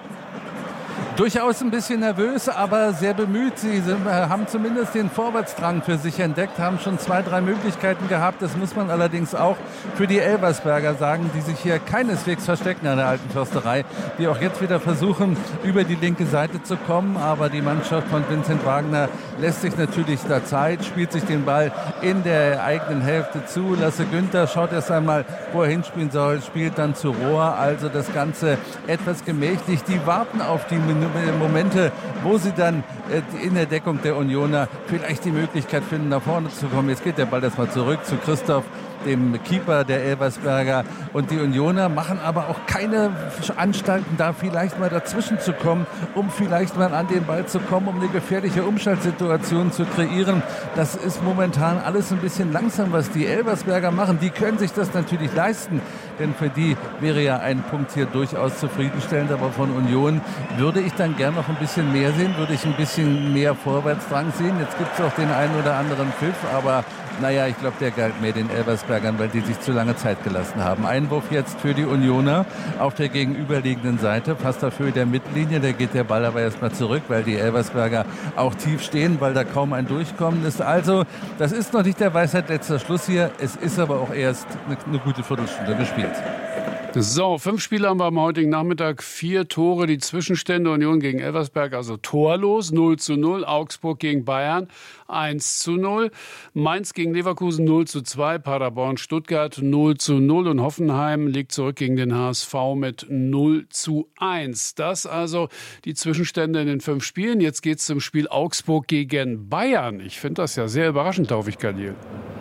Durchaus ein bisschen nervös, aber sehr bemüht. Sie haben zumindest den Vorwärtsdrang für sich entdeckt, haben schon 2, 3 Möglichkeiten gehabt. Das muss man allerdings auch für die Elversberger sagen, die sich hier keineswegs verstecken an der Alten Försterei, die auch jetzt wieder versuchen, über die linke Seite zu kommen. Aber die Mannschaft von Vincent Wagner lässt sich natürlich da Zeit, spielt sich den Ball in der eigenen Hälfte zu. Lasse Günther schaut erst einmal, wo er hinspielen soll, spielt dann zu Rohr. Also das Ganze etwas gemächlich. Die warten auf die Momente, wo sie dann in der Deckung der Unioner vielleicht die Möglichkeit finden, nach vorne zu kommen. Jetzt geht der Ball erstmal zurück zu Christoph, dem Keeper der Elversberger. Und die Unioner machen aber auch keine Anstalten, da vielleicht mal dazwischen zu kommen, um vielleicht mal an den Ball zu kommen, um eine gefährliche Umschaltsituation zu kreieren. Das ist momentan alles ein bisschen langsam, was die Elversberger machen. Die können sich das natürlich leisten, denn für die wäre ja ein Punkt hier durchaus zufriedenstellend. Aber von Union würde ich dann gern noch ein bisschen mehr sehen, würde ich ein bisschen mehr Vorwärtsdrang sehen. Jetzt gibt es auch den einen oder anderen Pfiff, aber ich glaube, der galt mehr den Elversbergern, weil die sich zu lange Zeit gelassen haben. Einwurf jetzt für die Unioner auf der gegenüberliegenden Seite, fast auf Höhe der Mittellinie. Da geht der Ball aber erstmal zurück, weil die Elversberger auch tief stehen, weil da kaum ein Durchkommen ist. Also, das ist noch nicht der Weisheit letzter Schluss hier. Es ist aber auch erst eine gute Viertelstunde gespielt. So, 5 Spiele haben wir am heutigen Nachmittag, 4 Tore, die Zwischenstände: Union gegen Elversberg, also torlos, 0:0, Augsburg gegen Bayern 1:0, Mainz gegen Leverkusen 0:2, Paderborn Stuttgart 0:0 und Hoffenheim liegt zurück gegen den HSV mit 0:1. Das also die Zwischenstände in den 5 Spielen. Jetzt geht's zum Spiel Augsburg gegen Bayern. Ich finde das ja sehr überraschend, Taufik Khalil.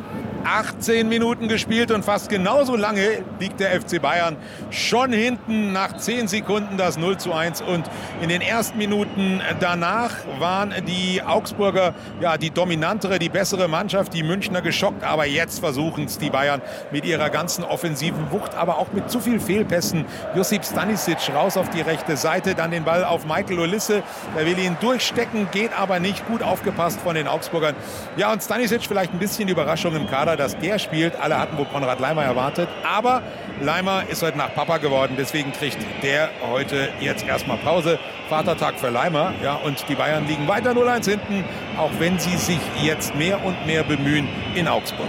18 Minuten gespielt und fast genauso lange liegt der FC Bayern schon hinten. Nach 10 Sekunden das 0:1 und in den ersten Minuten danach waren die Augsburger die dominantere, die bessere Mannschaft, die Münchner geschockt. Aber jetzt versuchen es die Bayern mit ihrer ganzen offensiven Wucht, aber auch mit zu viel Fehlpässen. Josip Stanisic raus auf die rechte Seite, dann den Ball auf Michael Olisse. Der will ihn durchstecken, geht aber nicht. Gut aufgepasst von den Augsburgern. Ja, und Stanisic vielleicht ein bisschen Überraschung im Kader, dass der spielt. Alle hatten wohl Konrad Laimer erwartet. Aber Laimer ist heute Nacht Papa geworden. Deswegen kriegt der heute jetzt erstmal Pause. Vatertag für Laimer. Ja, und die Bayern liegen weiter 0:1 hinten, auch wenn sie sich jetzt mehr und mehr bemühen in Augsburg.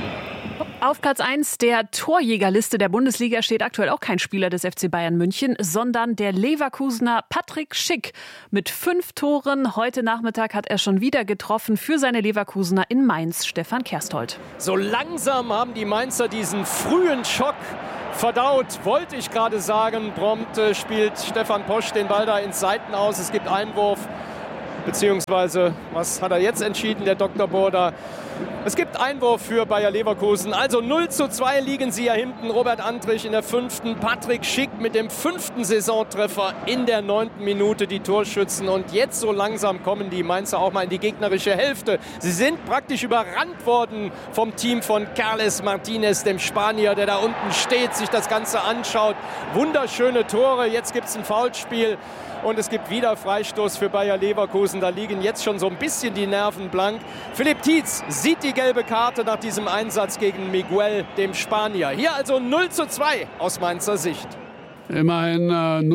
Auf Platz 1 der Torjägerliste der Bundesliga steht aktuell auch kein Spieler des FC Bayern München, sondern der Leverkusener Patrick Schick mit 5 Toren. Heute Nachmittag hat er schon wieder getroffen für seine Leverkusener in Mainz, Stefan Kersthold. So langsam haben die Mainzer diesen frühen Schock verdaut, wollte ich gerade sagen. Prompt spielt Stefan Posch den Ball da ins Seitenaus. Es gibt Einwurf, beziehungsweise, was hat er jetzt entschieden, der Dr. Burda? Es gibt Einwurf für Bayer Leverkusen. Also 0:2 liegen sie ja hinten. Robert Andrich in der 5., Patrick Schick mit dem 5. Saisontreffer in der 9. Minute, die Torschützen. Und jetzt so langsam kommen die Mainzer auch mal in die gegnerische Hälfte. Sie sind praktisch überrannt worden vom Team von Carles Martinez, dem Spanier, der da unten steht, sich das Ganze anschaut. Wunderschöne Tore. Jetzt gibt es ein Foulspiel. Und es gibt wieder Freistoß für Bayer Leverkusen. Da liegen jetzt schon so ein bisschen die Nerven blank. Philipp Tietz sieht die gelbe Karte nach diesem Einsatz gegen Miguel, dem Spanier. Hier also 0:2 aus Mainzer Sicht. Immerhin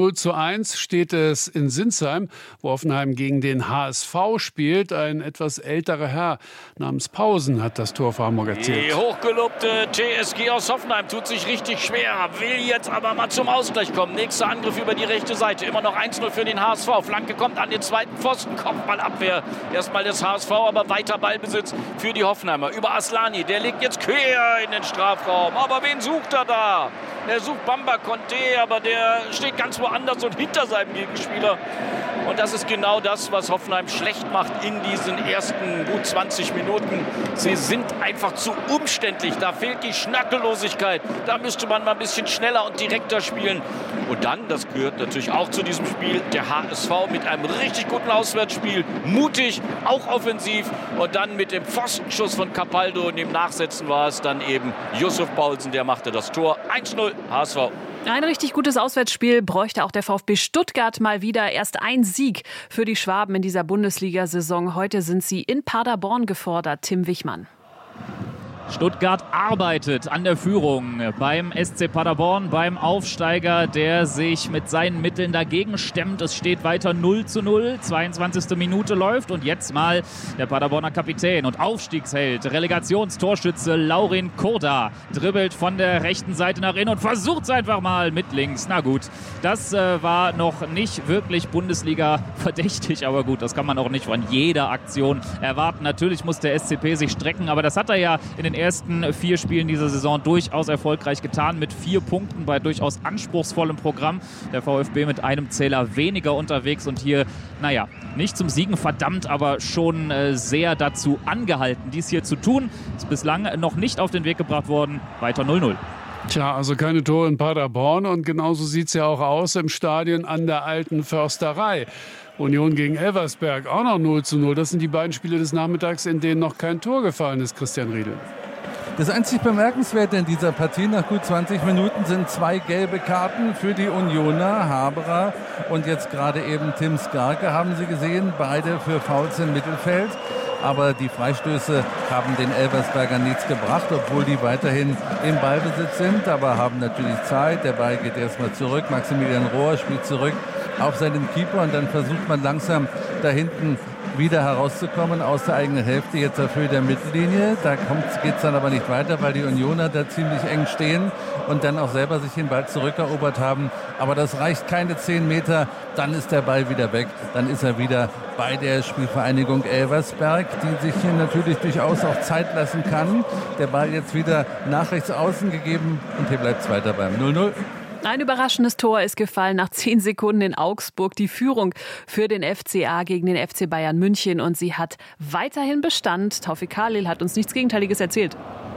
0:1 steht es in Sinsheim, wo Hoffenheim gegen den HSV spielt. Ein etwas älterer Herr namens Pausen hat das Tor für Hamburg erzielt. Die hochgelobte TSG aus Hoffenheim tut sich richtig schwer, will jetzt aber mal zum Ausgleich kommen. Nächster Angriff über die rechte Seite, immer noch 1:0 für den HSV. Flanke kommt an den zweiten Pfosten, Kopfballabwehr. Erstmal des HSV, aber weiter Ballbesitz für die Hoffenheimer. Über Aslani, der legt jetzt quer in den Strafraum. Aber wen sucht er da? Er sucht Bamba Conte, aber der steht ganz woanders und hinter seinem Gegenspieler. Und das ist genau das, was Hoffenheim schlecht macht in diesen ersten gut 20 Minuten. Sie sind einfach zu umständlich. Da fehlt die Schnackellosigkeit. Da müsste man mal ein bisschen schneller und direkter spielen. Und dann, das gehört natürlich auch zu diesem Spiel, der HSV mit einem richtig guten Auswärtsspiel. Mutig, auch offensiv. Und dann mit dem Pfostenschuss von Capaldo und dem Nachsetzen war es dann eben Yusuf Paulsen, der machte das Tor. 1:0 HSV. Ein richtig gutes Auswärtsspiel bräuchte auch der VfB Stuttgart mal wieder. Erst ein Sieg für die Schwaben in dieser Bundesliga-Saison. Heute sind sie in Paderborn gefordert. Tim Wichmann. Stuttgart arbeitet an der Führung beim SC Paderborn, beim Aufsteiger, der sich mit seinen Mitteln dagegen stemmt. Es steht weiter 0:0, 22. Minute läuft und jetzt mal der Paderborner Kapitän und Aufstiegsheld, Relegationstorschütze Laurin Korda dribbelt von der rechten Seite nach innen und versucht es einfach mal mit links. Na gut, das war noch nicht wirklich Bundesliga verdächtig, aber gut, das kann man auch nicht von jeder Aktion erwarten. Natürlich muss der SCP sich strecken, aber das hat er ja in den ersten 4 Spielen dieser Saison durchaus erfolgreich getan, mit 4 Punkten bei durchaus anspruchsvollem Programm. Der VfB mit einem Zähler weniger unterwegs und hier, nicht zum Siegen verdammt, aber schon sehr dazu angehalten, dies hier zu tun. Ist bislang noch nicht auf den Weg gebracht worden. Weiter 0:0. Tja, also keine Tore in Paderborn und genauso sieht es ja auch aus im Stadion an der Alten Försterei. Union gegen Elversberg auch noch 0:0. Das sind die beiden Spiele des Nachmittags, in denen noch kein Tor gefallen ist, Christian Riedel. Das einzig Bemerkenswerte in dieser Partie nach gut 20 Minuten sind 2 gelbe Karten für die Unioner, Haberer und jetzt gerade eben Tim Skarke, haben Sie gesehen, beide für Fouls im Mittelfeld. Aber die Freistöße haben den Elversbergern nichts gebracht, obwohl die weiterhin im Ballbesitz sind, aber haben natürlich Zeit. Der Ball geht erstmal zurück, Maximilian Rohr spielt zurück auf seinen Keeper und dann versucht man langsam da hinten wieder herauszukommen aus der eigenen Hälfte, jetzt auf Höhe der Mittellinie. Da geht es dann aber nicht weiter, weil die Unioner da ziemlich eng stehen und dann auch selber sich den Ball zurückerobert haben. Aber das reicht keine 10 Meter, dann ist der Ball wieder weg. Dann ist er wieder bei der Spielvereinigung Elversberg, die sich hier natürlich durchaus auch Zeit lassen kann. Der Ball jetzt wieder nach rechts außen gegeben und hier bleibt es weiter beim 0-0. Ein überraschendes Tor ist gefallen nach 10 Sekunden in Augsburg. Die Führung für den FCA gegen den FC Bayern München. Und sie hat weiterhin Bestand. Taufik Khalil hat uns nichts Gegenteiliges erzählt.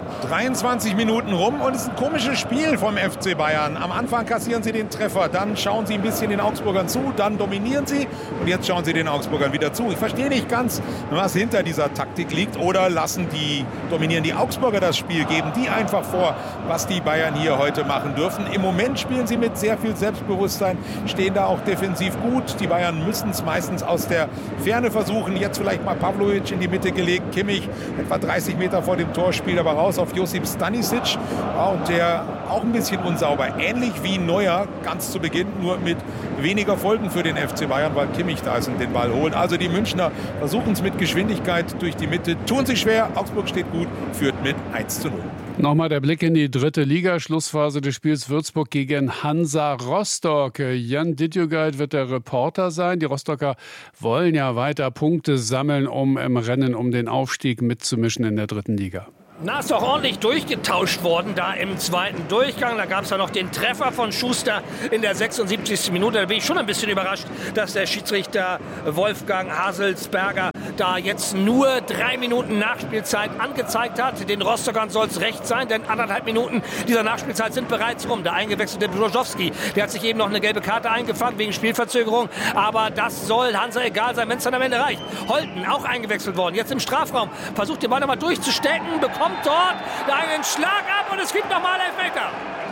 23 Minuten rum und es ist ein komisches Spiel vom FC Bayern. Am Anfang kassieren sie den Treffer, dann schauen sie ein bisschen den Augsburgern zu, dann dominieren sie und jetzt schauen sie den Augsburgern wieder zu. Ich verstehe nicht ganz, was hinter dieser Taktik liegt, oder dominieren die Augsburger das Spiel, geben die einfach vor, was die Bayern hier heute machen dürfen. Im Moment spielen sie mit sehr viel Selbstbewusstsein, stehen da auch defensiv gut. Die Bayern müssen es meistens aus der Ferne versuchen. Jetzt vielleicht mal Pavlovic in die Mitte gelegt, Kimmich etwa 30 Meter vor dem Tor, spielt aber raus auf Josip Stanisic, und der auch ein bisschen unsauber, ähnlich wie Neuer ganz zu Beginn, nur mit weniger Folgen für den FC Bayern, weil Kimmich da ist und den Ball holt. Also die Münchner versuchen es mit Geschwindigkeit durch die Mitte, tun sich schwer. Augsburg steht gut, führt mit 1:0. Nochmal der Blick in die 3. Liga, Schlussphase des Spiels Würzburg gegen Hansa Rostock. Jan Dittjugeit wird der Reporter sein. Die Rostocker wollen ja weiter Punkte sammeln, um im Rennen um den Aufstieg mitzumischen in der 3. Liga. Na, ist doch ordentlich durchgetauscht worden da im zweiten Durchgang. Da gab es ja noch den Treffer von Schuster in der 76. Minute. Da bin ich schon ein bisschen überrascht, dass der Schiedsrichter Wolfgang Haselsberger da jetzt nur 3 Minuten Nachspielzeit angezeigt hat. Den Rostockern soll es recht sein, denn 1,5 Minuten dieser Nachspielzeit sind bereits rum. Der eingewechselte Brzoskowski, der hat sich eben noch eine gelbe Karte eingefangen wegen Spielverzögerung. Aber das soll Hansa egal sein, wenn es dann am Ende reicht. Holten, auch eingewechselt worden, jetzt im Strafraum. Versucht den Ball nochmal durchzustecken, bekommt dort einen Schlag ab und es gibt nochmal Elfmeter.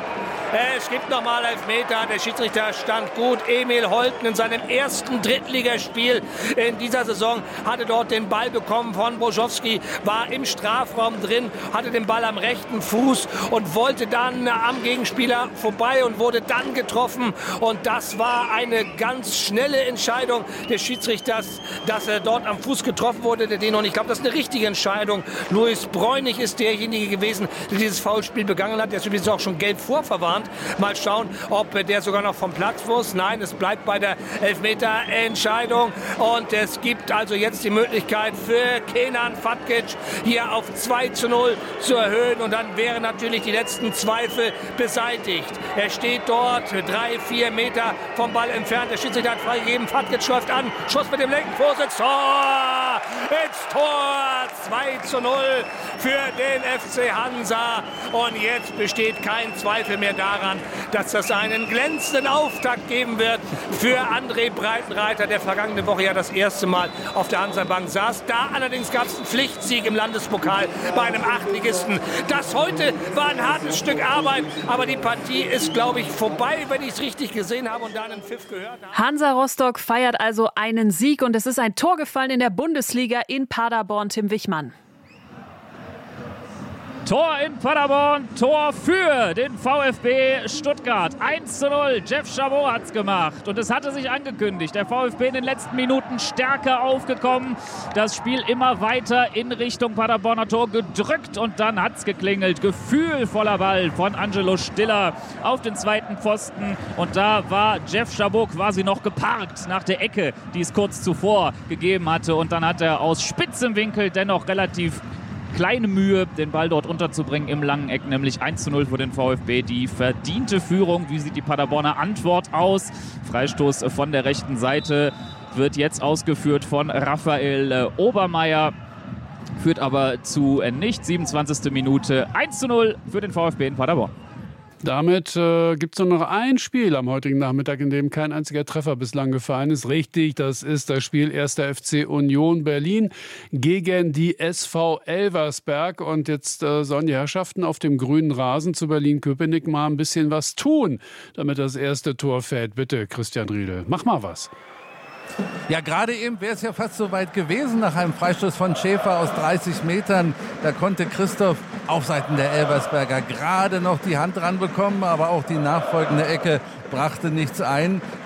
Es gibt nochmal Elfmeter. Der Schiedsrichter stand gut. Emil Holten in seinem ersten Drittligaspiel in dieser Saison hatte dort den Ball bekommen von Brzoskowski, war im Strafraum drin, hatte den Ball am rechten Fuß und wollte dann am Gegenspieler vorbei und wurde dann getroffen. Und das war eine ganz schnelle Entscheidung des Schiedsrichters, dass er dort am Fuß getroffen wurde. Und ich glaube, das ist eine richtige Entscheidung. Luis Bräunig ist derjenige gewesen, der dieses Foulspiel begangen hat. Der ist übrigens auch schon gelb vorverwarnt. Mal schauen, ob der sogar noch vom Platz muss. Nein, es bleibt bei der Elfmeter-Entscheidung. Und es gibt also jetzt die Möglichkeit für Kenan Fatkic hier auf 2:0 zu erhöhen. Und dann wären natürlich die letzten Zweifel beseitigt. Er steht dort 3-4 Meter vom Ball entfernt. Der Schiedsrichter hat freigegeben. Fatkic läuft an. Schuss mit dem linken Vorsitz. Tor! Ins Tor! 2:0 für den FC Hansa. Und jetzt besteht kein Zweifel mehr daran, dass das einen glänzenden Auftakt geben wird für André Breitenreiter, der vergangene Woche ja das erste Mal auf der Hansa-Bank saß. Da allerdings gab es einen Pflichtsieg im Landespokal bei einem Achtligisten. Das heute war ein hartes Stück Arbeit, aber die Partie ist, glaube ich, vorbei, wenn ich es richtig gesehen habe und da einen Pfiff gehört habe. Hansa Rostock feiert also einen Sieg und es ist ein Tor gefallen in der Bundesliga in Paderborn. Tim Wichmann. Tor in Paderborn, Tor für den VfB Stuttgart. 1:0, Jeff Chabot hat's gemacht. Und es hatte sich angekündigt, der VfB in den letzten Minuten stärker aufgekommen. Das Spiel immer weiter in Richtung Paderborner Tor gedrückt und dann hat's geklingelt. Gefühlvoller Ball von Angelo Stiller auf den zweiten Pfosten. Und da war Jeff Chabot quasi noch geparkt nach der Ecke, die es kurz zuvor gegeben hatte. Und dann hat er aus spitzem Winkel dennoch relativ kleine Mühe, den Ball dort unterzubringen im langen Eck, nämlich 1:0 für den VfB. Die verdiente Führung. Wie sieht die Paderborner Antwort aus? Freistoß von der rechten Seite wird jetzt ausgeführt von Raphael Obermeier. Führt aber zu nichts. 27. Minute. 1:0 für den VfB in Paderborn. Damit gibt es nur noch ein Spiel am heutigen Nachmittag, in dem kein einziger Treffer bislang gefallen ist. Richtig, das ist das Spiel 1. FC Union Berlin gegen die SV Elversberg. Und jetzt sollen die Herrschaften auf dem grünen Rasen zu Berlin-Köpenick mal ein bisschen was tun, damit das erste Tor fällt. Bitte, Christian Riedel, mach mal was. Ja, gerade eben wäre es ja fast so weit gewesen nach einem Freistoß von Schäfer aus 30 Metern. Da konnte Christoph auf Seiten der Elversberger gerade noch die Hand ranbekommen, aber auch die nachfolgende Ecke brachte nichts ein.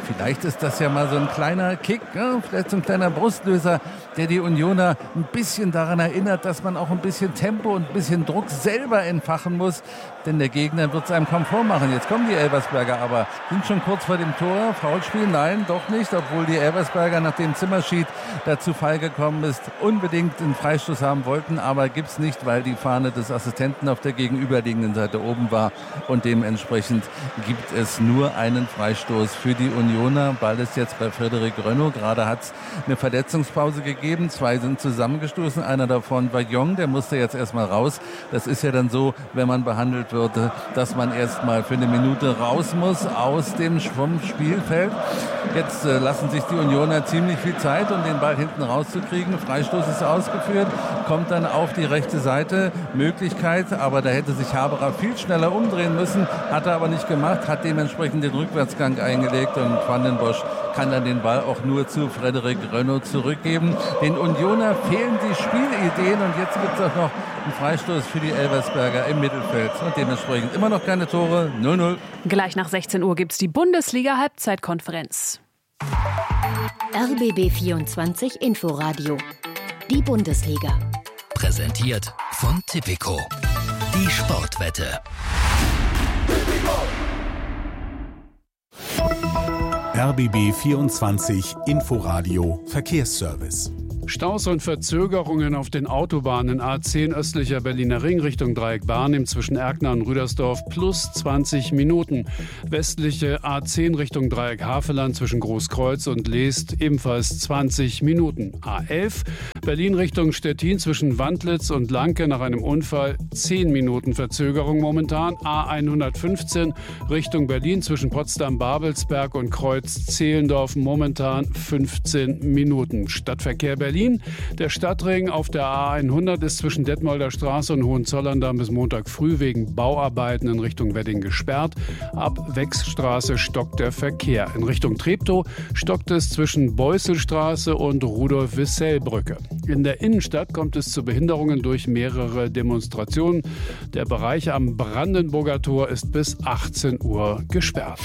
Vielleicht ist das ja mal so ein kleiner Kick, vielleicht so ein kleiner Brustlöser, der die Unioner ein bisschen daran erinnert, dass man auch ein bisschen Tempo und ein bisschen Druck selber entfachen muss. Denn der Gegner wird es einem kaum vormachen. Jetzt kommen die Elversberger aber, sind schon kurz vor dem Tor. Foulspiel? Nein, doch nicht. Obwohl die Elversberger, nachdem Zimmerschied dazu Fall gekommen ist, unbedingt einen Freistoß haben wollten. Aber gibt's nicht, weil die Fahne des Assistenten auf der gegenüberliegenden Seite oben war. Und dementsprechend gibt es nur einen Freistoß für die Unioner. Ball ist jetzt bei Frédéric Renaud. Gerade hat es eine Verletzungspause gegeben. 2 sind zusammengestoßen. Einer davon war Jong, der musste jetzt erstmal raus. Das ist ja dann so, wenn man behandelt wird, dass man erstmal für eine Minute raus muss aus dem Spielfeld. Jetzt lassen sich die Unioner ziemlich viel Zeit, um den Ball hinten rauszukriegen. Freistoß ist ausgeführt, kommt dann auf die rechte Seite. Möglichkeit, aber da hätte sich Haberer viel schneller umdrehen müssen, hat er aber nicht gemacht, hat dementsprechend den Rückwärtsgang eingelegt und Van den Bosch kann dann den Ball auch nur zu Frédéric Renaud zurückgeben. Den Unioner fehlen die Spielideen und jetzt gibt es auch noch einen Freistoß für die Elversberger im Mittelfeld und dementsprechend immer noch keine Tore, 0-0. Gleich nach 16 Uhr gibt es die Bundesliga-Halbzeitkonferenz. RBB 24 Inforadio. Die Bundesliga. Präsentiert von Tipico. Die Sportwette. RBB 24 Inforadio Verkehrsservice. Staus und Verzögerungen auf den Autobahnen A10 östlicher Berliner Ring Richtung Dreieck Barnim zwischen Erkner und Rüdersdorf plus 20 Minuten. Westliche A10 Richtung Dreieck Havelland zwischen Großkreuz und Leest ebenfalls 20 Minuten. A11 Berlin Richtung Stettin zwischen Wandlitz und Lanke nach einem Unfall 10 Minuten Verzögerung momentan. A115 Richtung Berlin zwischen Potsdam-Babelsberg und Kreuz-Zehlendorf momentan 15 Minuten. Stadtverkehr Berlin. Der Stadtring auf der A100 ist zwischen Detmolder Straße und Hohenzollern-Damm bis Montag früh wegen Bauarbeiten in Richtung Wedding gesperrt. Ab Wechsstraße stockt der Verkehr. In Richtung Treptow stockt es zwischen Beusselstraße und Rudolf-Wissell-Brücke. In der Innenstadt kommt es zu Behinderungen durch mehrere Demonstrationen. Der Bereich am Brandenburger Tor ist bis 18 Uhr gesperrt.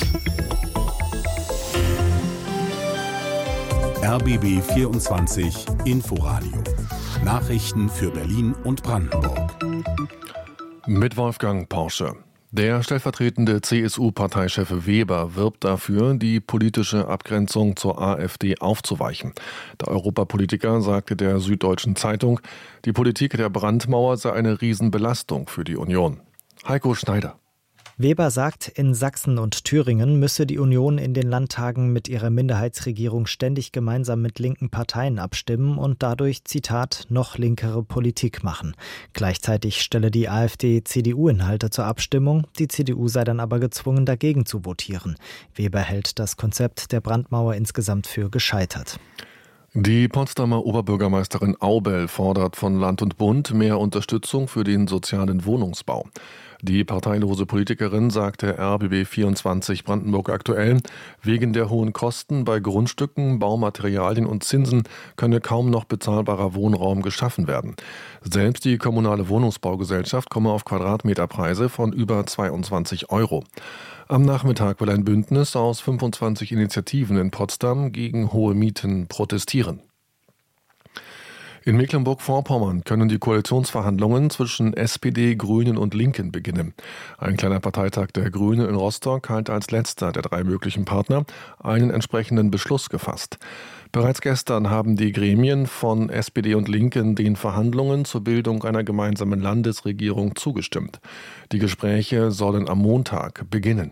RBB 24 Inforadio. Nachrichten für Berlin und Brandenburg. Mit Wolfgang Porsche. Der stellvertretende CSU-Parteichef Weber wirbt dafür, die politische Abgrenzung zur AfD aufzuweichen. Der Europapolitiker sagte der Süddeutschen Zeitung, die Politik der Brandmauer sei eine Riesenbelastung für die Union. Heiko Schneider. Weber sagt, in Sachsen und Thüringen müsse die Union in den Landtagen mit ihrer Minderheitsregierung ständig gemeinsam mit linken Parteien abstimmen und dadurch, Zitat, noch linkere Politik machen. Gleichzeitig stelle die AfD CDU-Inhalte zur Abstimmung, die CDU sei dann aber gezwungen, dagegen zu votieren. Weber hält das Konzept der Brandmauer insgesamt für gescheitert. Die Potsdamer Oberbürgermeisterin Aubel fordert von Land und Bund mehr Unterstützung für den sozialen Wohnungsbau. Die parteilose Politikerin sagte RBB 24 Brandenburg aktuell, wegen der hohen Kosten bei Grundstücken, Baumaterialien und Zinsen könne kaum noch bezahlbarer Wohnraum geschaffen werden. Selbst die kommunale Wohnungsbaugesellschaft komme auf Quadratmeterpreise von über 22 €. Am Nachmittag will ein Bündnis aus 25 Initiativen in Potsdam gegen hohe Mieten protestieren. In Mecklenburg-Vorpommern können die Koalitionsverhandlungen zwischen SPD, Grünen und Linken beginnen. Ein kleiner Parteitag der Grünen in Rostock hat als letzter der 3 möglichen Partner einen entsprechenden Beschluss gefasst. Bereits gestern haben die Gremien von SPD und Linken den Verhandlungen zur Bildung einer gemeinsamen Landesregierung zugestimmt. Die Gespräche sollen am Montag beginnen.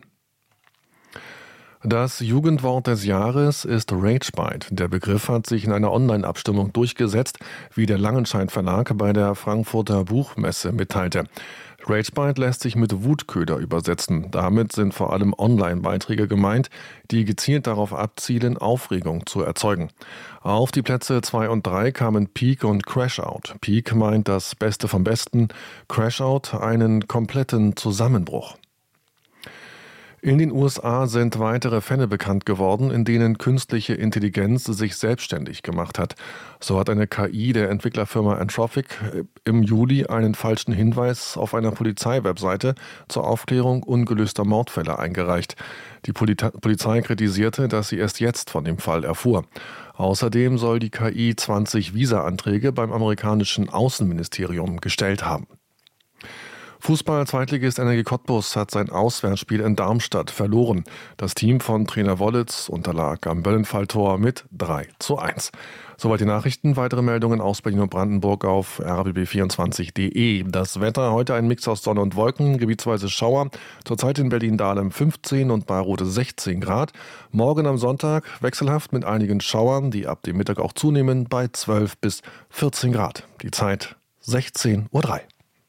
Das Jugendwort des Jahres ist Ragebite. Der Begriff hat sich in einer Online-Abstimmung durchgesetzt, wie der Langenscheidt Verlag bei der Frankfurter Buchmesse mitteilte. Ragebite lässt sich mit Wutköder übersetzen. Damit sind vor allem Online-Beiträge gemeint, die gezielt darauf abzielen, Aufregung zu erzeugen. Auf die Plätze 2 und 3 kamen Peak und Crashout. Peak meint das Beste vom Besten, Crashout einen kompletten Zusammenbruch. In den USA sind weitere Fälle bekannt geworden, in denen künstliche Intelligenz sich selbstständig gemacht hat. So hat eine KI der Entwicklerfirma Anthropic im Juli einen falschen Hinweis auf einer Polizeiwebseite zur Aufklärung ungelöster Mordfälle eingereicht. Die Polizei kritisierte, dass sie erst jetzt von dem Fall erfuhr. Außerdem soll die KI 20 Visa-Anträge beim amerikanischen Außenministerium gestellt haben. Fußball-Zweitligist Energie Cottbus hat sein Auswärtsspiel in Darmstadt verloren. Das Team von Trainer Wollitz unterlag am Böllenfalltor mit 3:1. Soweit die Nachrichten. Weitere Meldungen aus Berlin und Brandenburg auf rbb24.de. Das Wetter heute ein Mix aus Sonne und Wolken, gebietsweise Schauer. Zurzeit in Berlin-Dahlem 15 und Bayreuth 16 Grad. Morgen am Sonntag wechselhaft mit einigen Schauern, die ab dem Mittag auch zunehmen, bei 12 bis 14 Grad. Die Zeit 16:03 Uhr.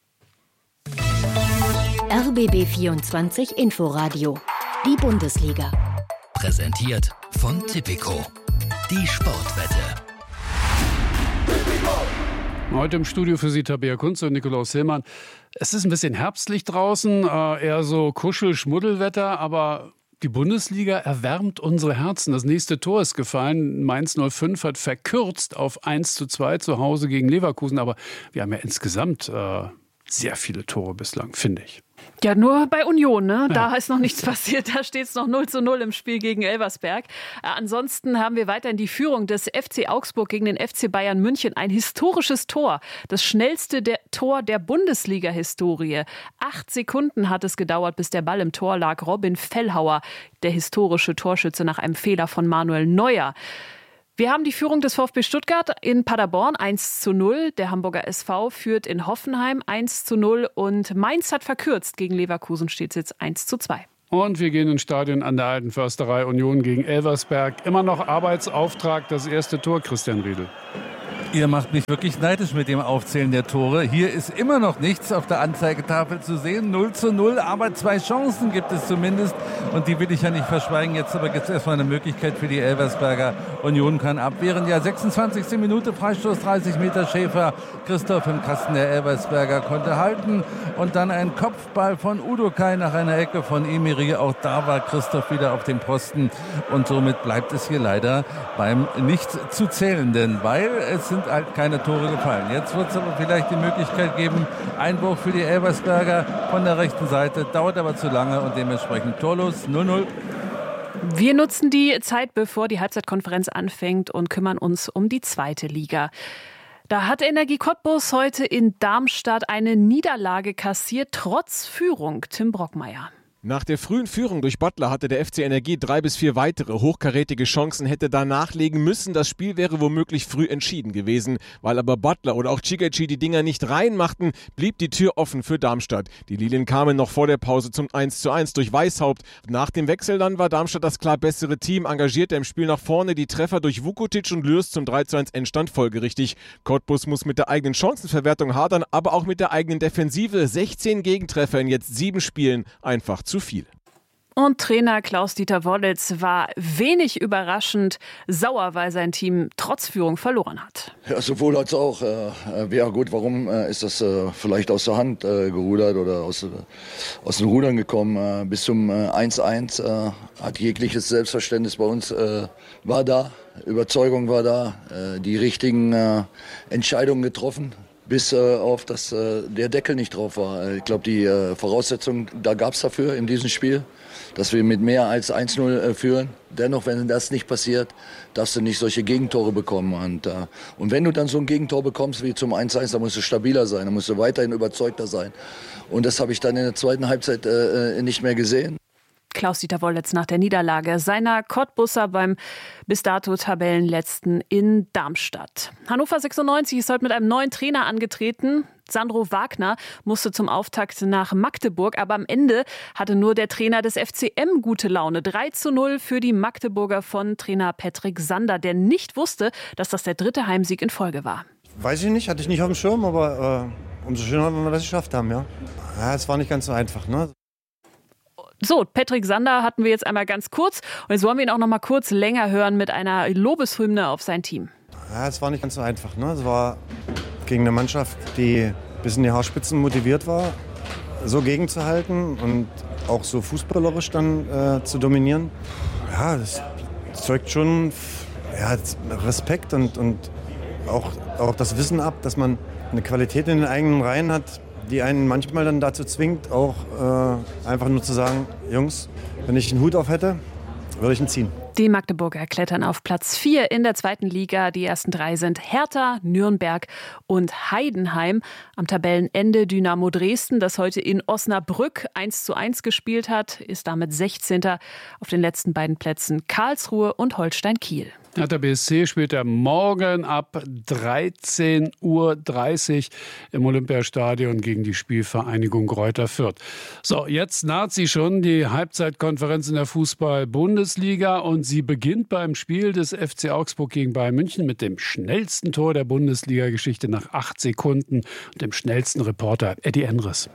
RBB 24 Inforadio. Die Bundesliga. Präsentiert von Tipico. Die Sportwette. Heute im Studio für Sie Tabea Kunze und Nikolaus Hillmann. Es ist ein bisschen herbstlich draußen, eher so Kuschel-Schmuddelwetter, aber die Bundesliga erwärmt unsere Herzen. Das nächste Tor ist gefallen. Mainz 05 hat verkürzt auf 1:2 zu Hause gegen Leverkusen, aber wir haben ja insgesamt sehr viele Tore bislang, finde ich. Ja, nur bei Union, ne? Ja. Da ist noch nichts passiert. Da steht es noch 0:0 im Spiel gegen Elversberg. Ansonsten haben wir weiterhin die Führung des FC Augsburg gegen den FC Bayern München. Ein historisches Tor. Das schnellste Tor der Bundesliga-Historie. 8 Sekunden hat es gedauert, bis der Ball im Tor lag. Robin Fellhauer, der historische Torschütze nach einem Fehler von Manuel Neuer. Wir haben die Führung des VfB Stuttgart in Paderborn 1:0. Der Hamburger SV führt in Hoffenheim 1:0 und Mainz hat verkürzt. Gegen Leverkusen steht es jetzt 1:2. Und wir gehen ins Stadion an der Alten Försterei. Union gegen Elversberg. Immer noch Arbeitsauftrag, das erste Tor, Christian Riedel. Ihr macht mich wirklich neidisch mit dem Aufzählen der Tore. Hier ist immer noch nichts auf der Anzeigetafel zu sehen. 0:0, aber 2 Chancen gibt es zumindest. Und die will ich ja nicht verschweigen. Jetzt aber gibt es erstmal eine Möglichkeit für die Elversberger. Union kann abwehren. Ja, 26. Minute, Freistoß, 30 Meter Schäfer. Christoph im Kasten der Elversberger konnte halten. Und dann ein Kopfball von Udokai nach einer Ecke von Emery. Auch da war Christoph wieder auf dem Posten. Und somit bleibt es hier leider beim nicht zu zählenden, weil es sind halt keine Tore gefallen. Jetzt wird es aber vielleicht die Möglichkeit geben, Einwurf für die Elversberger von der rechten Seite, dauert aber zu lange und dementsprechend torlos, 0:0. Wir nutzen die Zeit, bevor die Halbzeitkonferenz anfängt und kümmern uns um die zweite Liga. Da hat Energie Cottbus heute in Darmstadt eine Niederlage kassiert, trotz Führung. Tim Brockmeier. Nach der frühen Führung durch Bottler hatte der FC Energie 3 bis 4 weitere hochkarätige Chancen, hätte da nachlegen müssen. Das Spiel wäre womöglich früh entschieden gewesen. Weil aber Bottler oder auch Chigachi die Dinger nicht reinmachten, blieb die Tür offen für Darmstadt. Die Lilien kamen noch vor der Pause zum 1:1 durch Weishaupt. Nach dem Wechsel dann war Darmstadt das klar bessere Team, engagierte im Spiel nach vorne, die Treffer durch Vukotic und Lürs zum 3:1 Endstand folgerichtig. Cottbus muss mit der eigenen Chancenverwertung hadern, aber auch mit der eigenen Defensive. 16 Gegentreffer in jetzt 7 Spielen, einfach zu viel. Und Trainer Klaus-Dieter Wollitz war wenig überraschend sauer, weil sein Team trotz Führung verloren hat. Ja, sowohl als auch. Ja gut, warum ist das vielleicht aus der Hand gerudert oder aus den Rudern gekommen? Bis zum 1:1 hat jegliches Selbstverständnis bei uns war da, Überzeugung war da, die richtigen Entscheidungen getroffen. Bis auf, dass der Deckel nicht drauf war. Ich glaube, die Voraussetzungen, da gab es dafür in diesem Spiel, dass wir mit mehr als 1:0 führen. Dennoch, wenn das nicht passiert, darfst du nicht solche Gegentore bekommen. Und wenn du dann so ein Gegentor bekommst wie zum 1:1, dann musst du stabiler sein, dann musst du weiterhin überzeugter sein. Und das habe ich dann in der zweiten Halbzeit nicht mehr gesehen. Klaus-Dieter Wollitz nach der Niederlage seiner Cottbusser beim bis dato Tabellenletzten in Darmstadt. Hannover 96 ist heute mit einem neuen Trainer angetreten. Sandro Wagner musste zum Auftakt nach Magdeburg, aber am Ende hatte nur der Trainer des FCM gute Laune. 3:0 für die Magdeburger von Trainer Patrick Sander, der nicht wusste, dass das der 3. Heimsieg in Folge war. Weiß ich nicht, hatte ich nicht auf dem Schirm, aber umso schöner, wenn wir das geschafft haben, ja. Ja, es war nicht ganz so einfach, ne? So, Patrick Sander hatten wir jetzt einmal ganz kurz und jetzt wollen wir ihn auch noch mal kurz länger hören mit einer Lobeshymne auf sein Team. Ja, es war nicht ganz so einfach, ne? Es war gegen eine Mannschaft, die bis in die Haarspitzen motiviert war, so gegenzuhalten und auch so fußballerisch dann zu dominieren. Ja, das zeugt schon Respekt und auch das Wissen ab, dass man eine Qualität in den eigenen Reihen hat, die einen manchmal dann dazu zwingt, auch einfach nur zu sagen, Jungs, wenn ich einen Hut auf hätte, würde ich ihn ziehen. Die Magdeburger klettern auf Platz 4 in der 2. Liga. Die ersten 3 sind Hertha, Nürnberg und Heidenheim. Am Tabellenende Dynamo Dresden, das heute in Osnabrück 1:1 gespielt hat, ist damit 16. Auf den letzten beiden Plätzen Karlsruhe und Holstein Kiel. Hertha BSC spielt er morgen ab 13:30 Uhr im Olympiastadion gegen die Spielvereinigung Greuther Fürth. So, jetzt naht sie schon, die Halbzeitkonferenz in der Fußball-Bundesliga, und sie beginnt beim Spiel des FC Augsburg gegen Bayern München mit dem schnellsten Tor der Bundesliga-Geschichte nach 8 Sekunden und dem schnellsten Reporter Eddie Endres.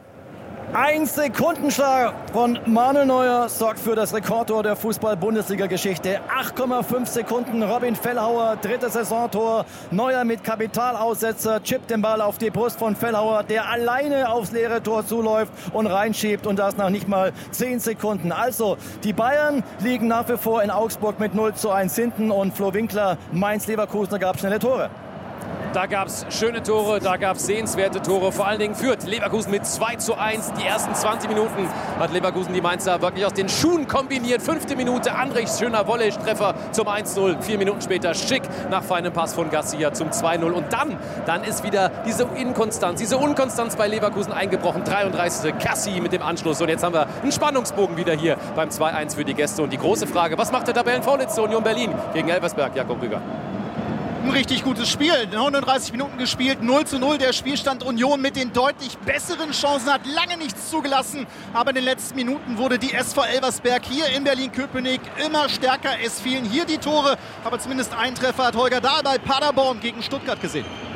1 Sekundenschlag von Manuel Neuer sorgt für das Rekordtor der Fußball-Bundesliga-Geschichte. 8,5 Sekunden, Robin Fellhauer, 3. Saisontor. Neuer mit Kapitalaussetzer, chippt den Ball auf die Brust von Fellhauer, der alleine aufs leere Tor zuläuft und reinschiebt, und das nach nicht mal 10 Sekunden. Also, die Bayern liegen nach wie vor in Augsburg mit 0:1 hinten, und Flo Winkler, Mainz-Leverkusen, da gab es schnelle Tore. Da gab es schöne Tore, da gab es sehenswerte Tore, vor allen Dingen Fürth. Leverkusen mit 2:1. Die ersten 20 Minuten hat Leverkusen die Mainzer wirklich aus den Schuhen kombiniert. 5. Minute, Andrichs schöner Volley-Treffer zum 1:0. 4 Minuten später Schick nach feinem Pass von Garcia zum 2:0. Und dann ist wieder diese Unkonstanz bei Leverkusen eingebrochen. 33. Cassie mit dem Anschluss. Und jetzt haben wir einen Spannungsbogen wieder hier beim 2:1 für die Gäste. Und die große Frage, was macht der Tabellenvorletzte Union Berlin gegen Elversberg? Jakob Rüger. Ein richtig gutes Spiel. 39 Minuten gespielt, 0:0 der Spielstand. Union mit den deutlich besseren Chancen hat lange nichts zugelassen. Aber in den letzten Minuten wurde die SV Elversberg hier in Berlin-Köpenick immer stärker. Es fielen hier die Tore, aber zumindest ein Treffer hat Holger Dahl bei Paderborn gegen Stuttgart gesehen.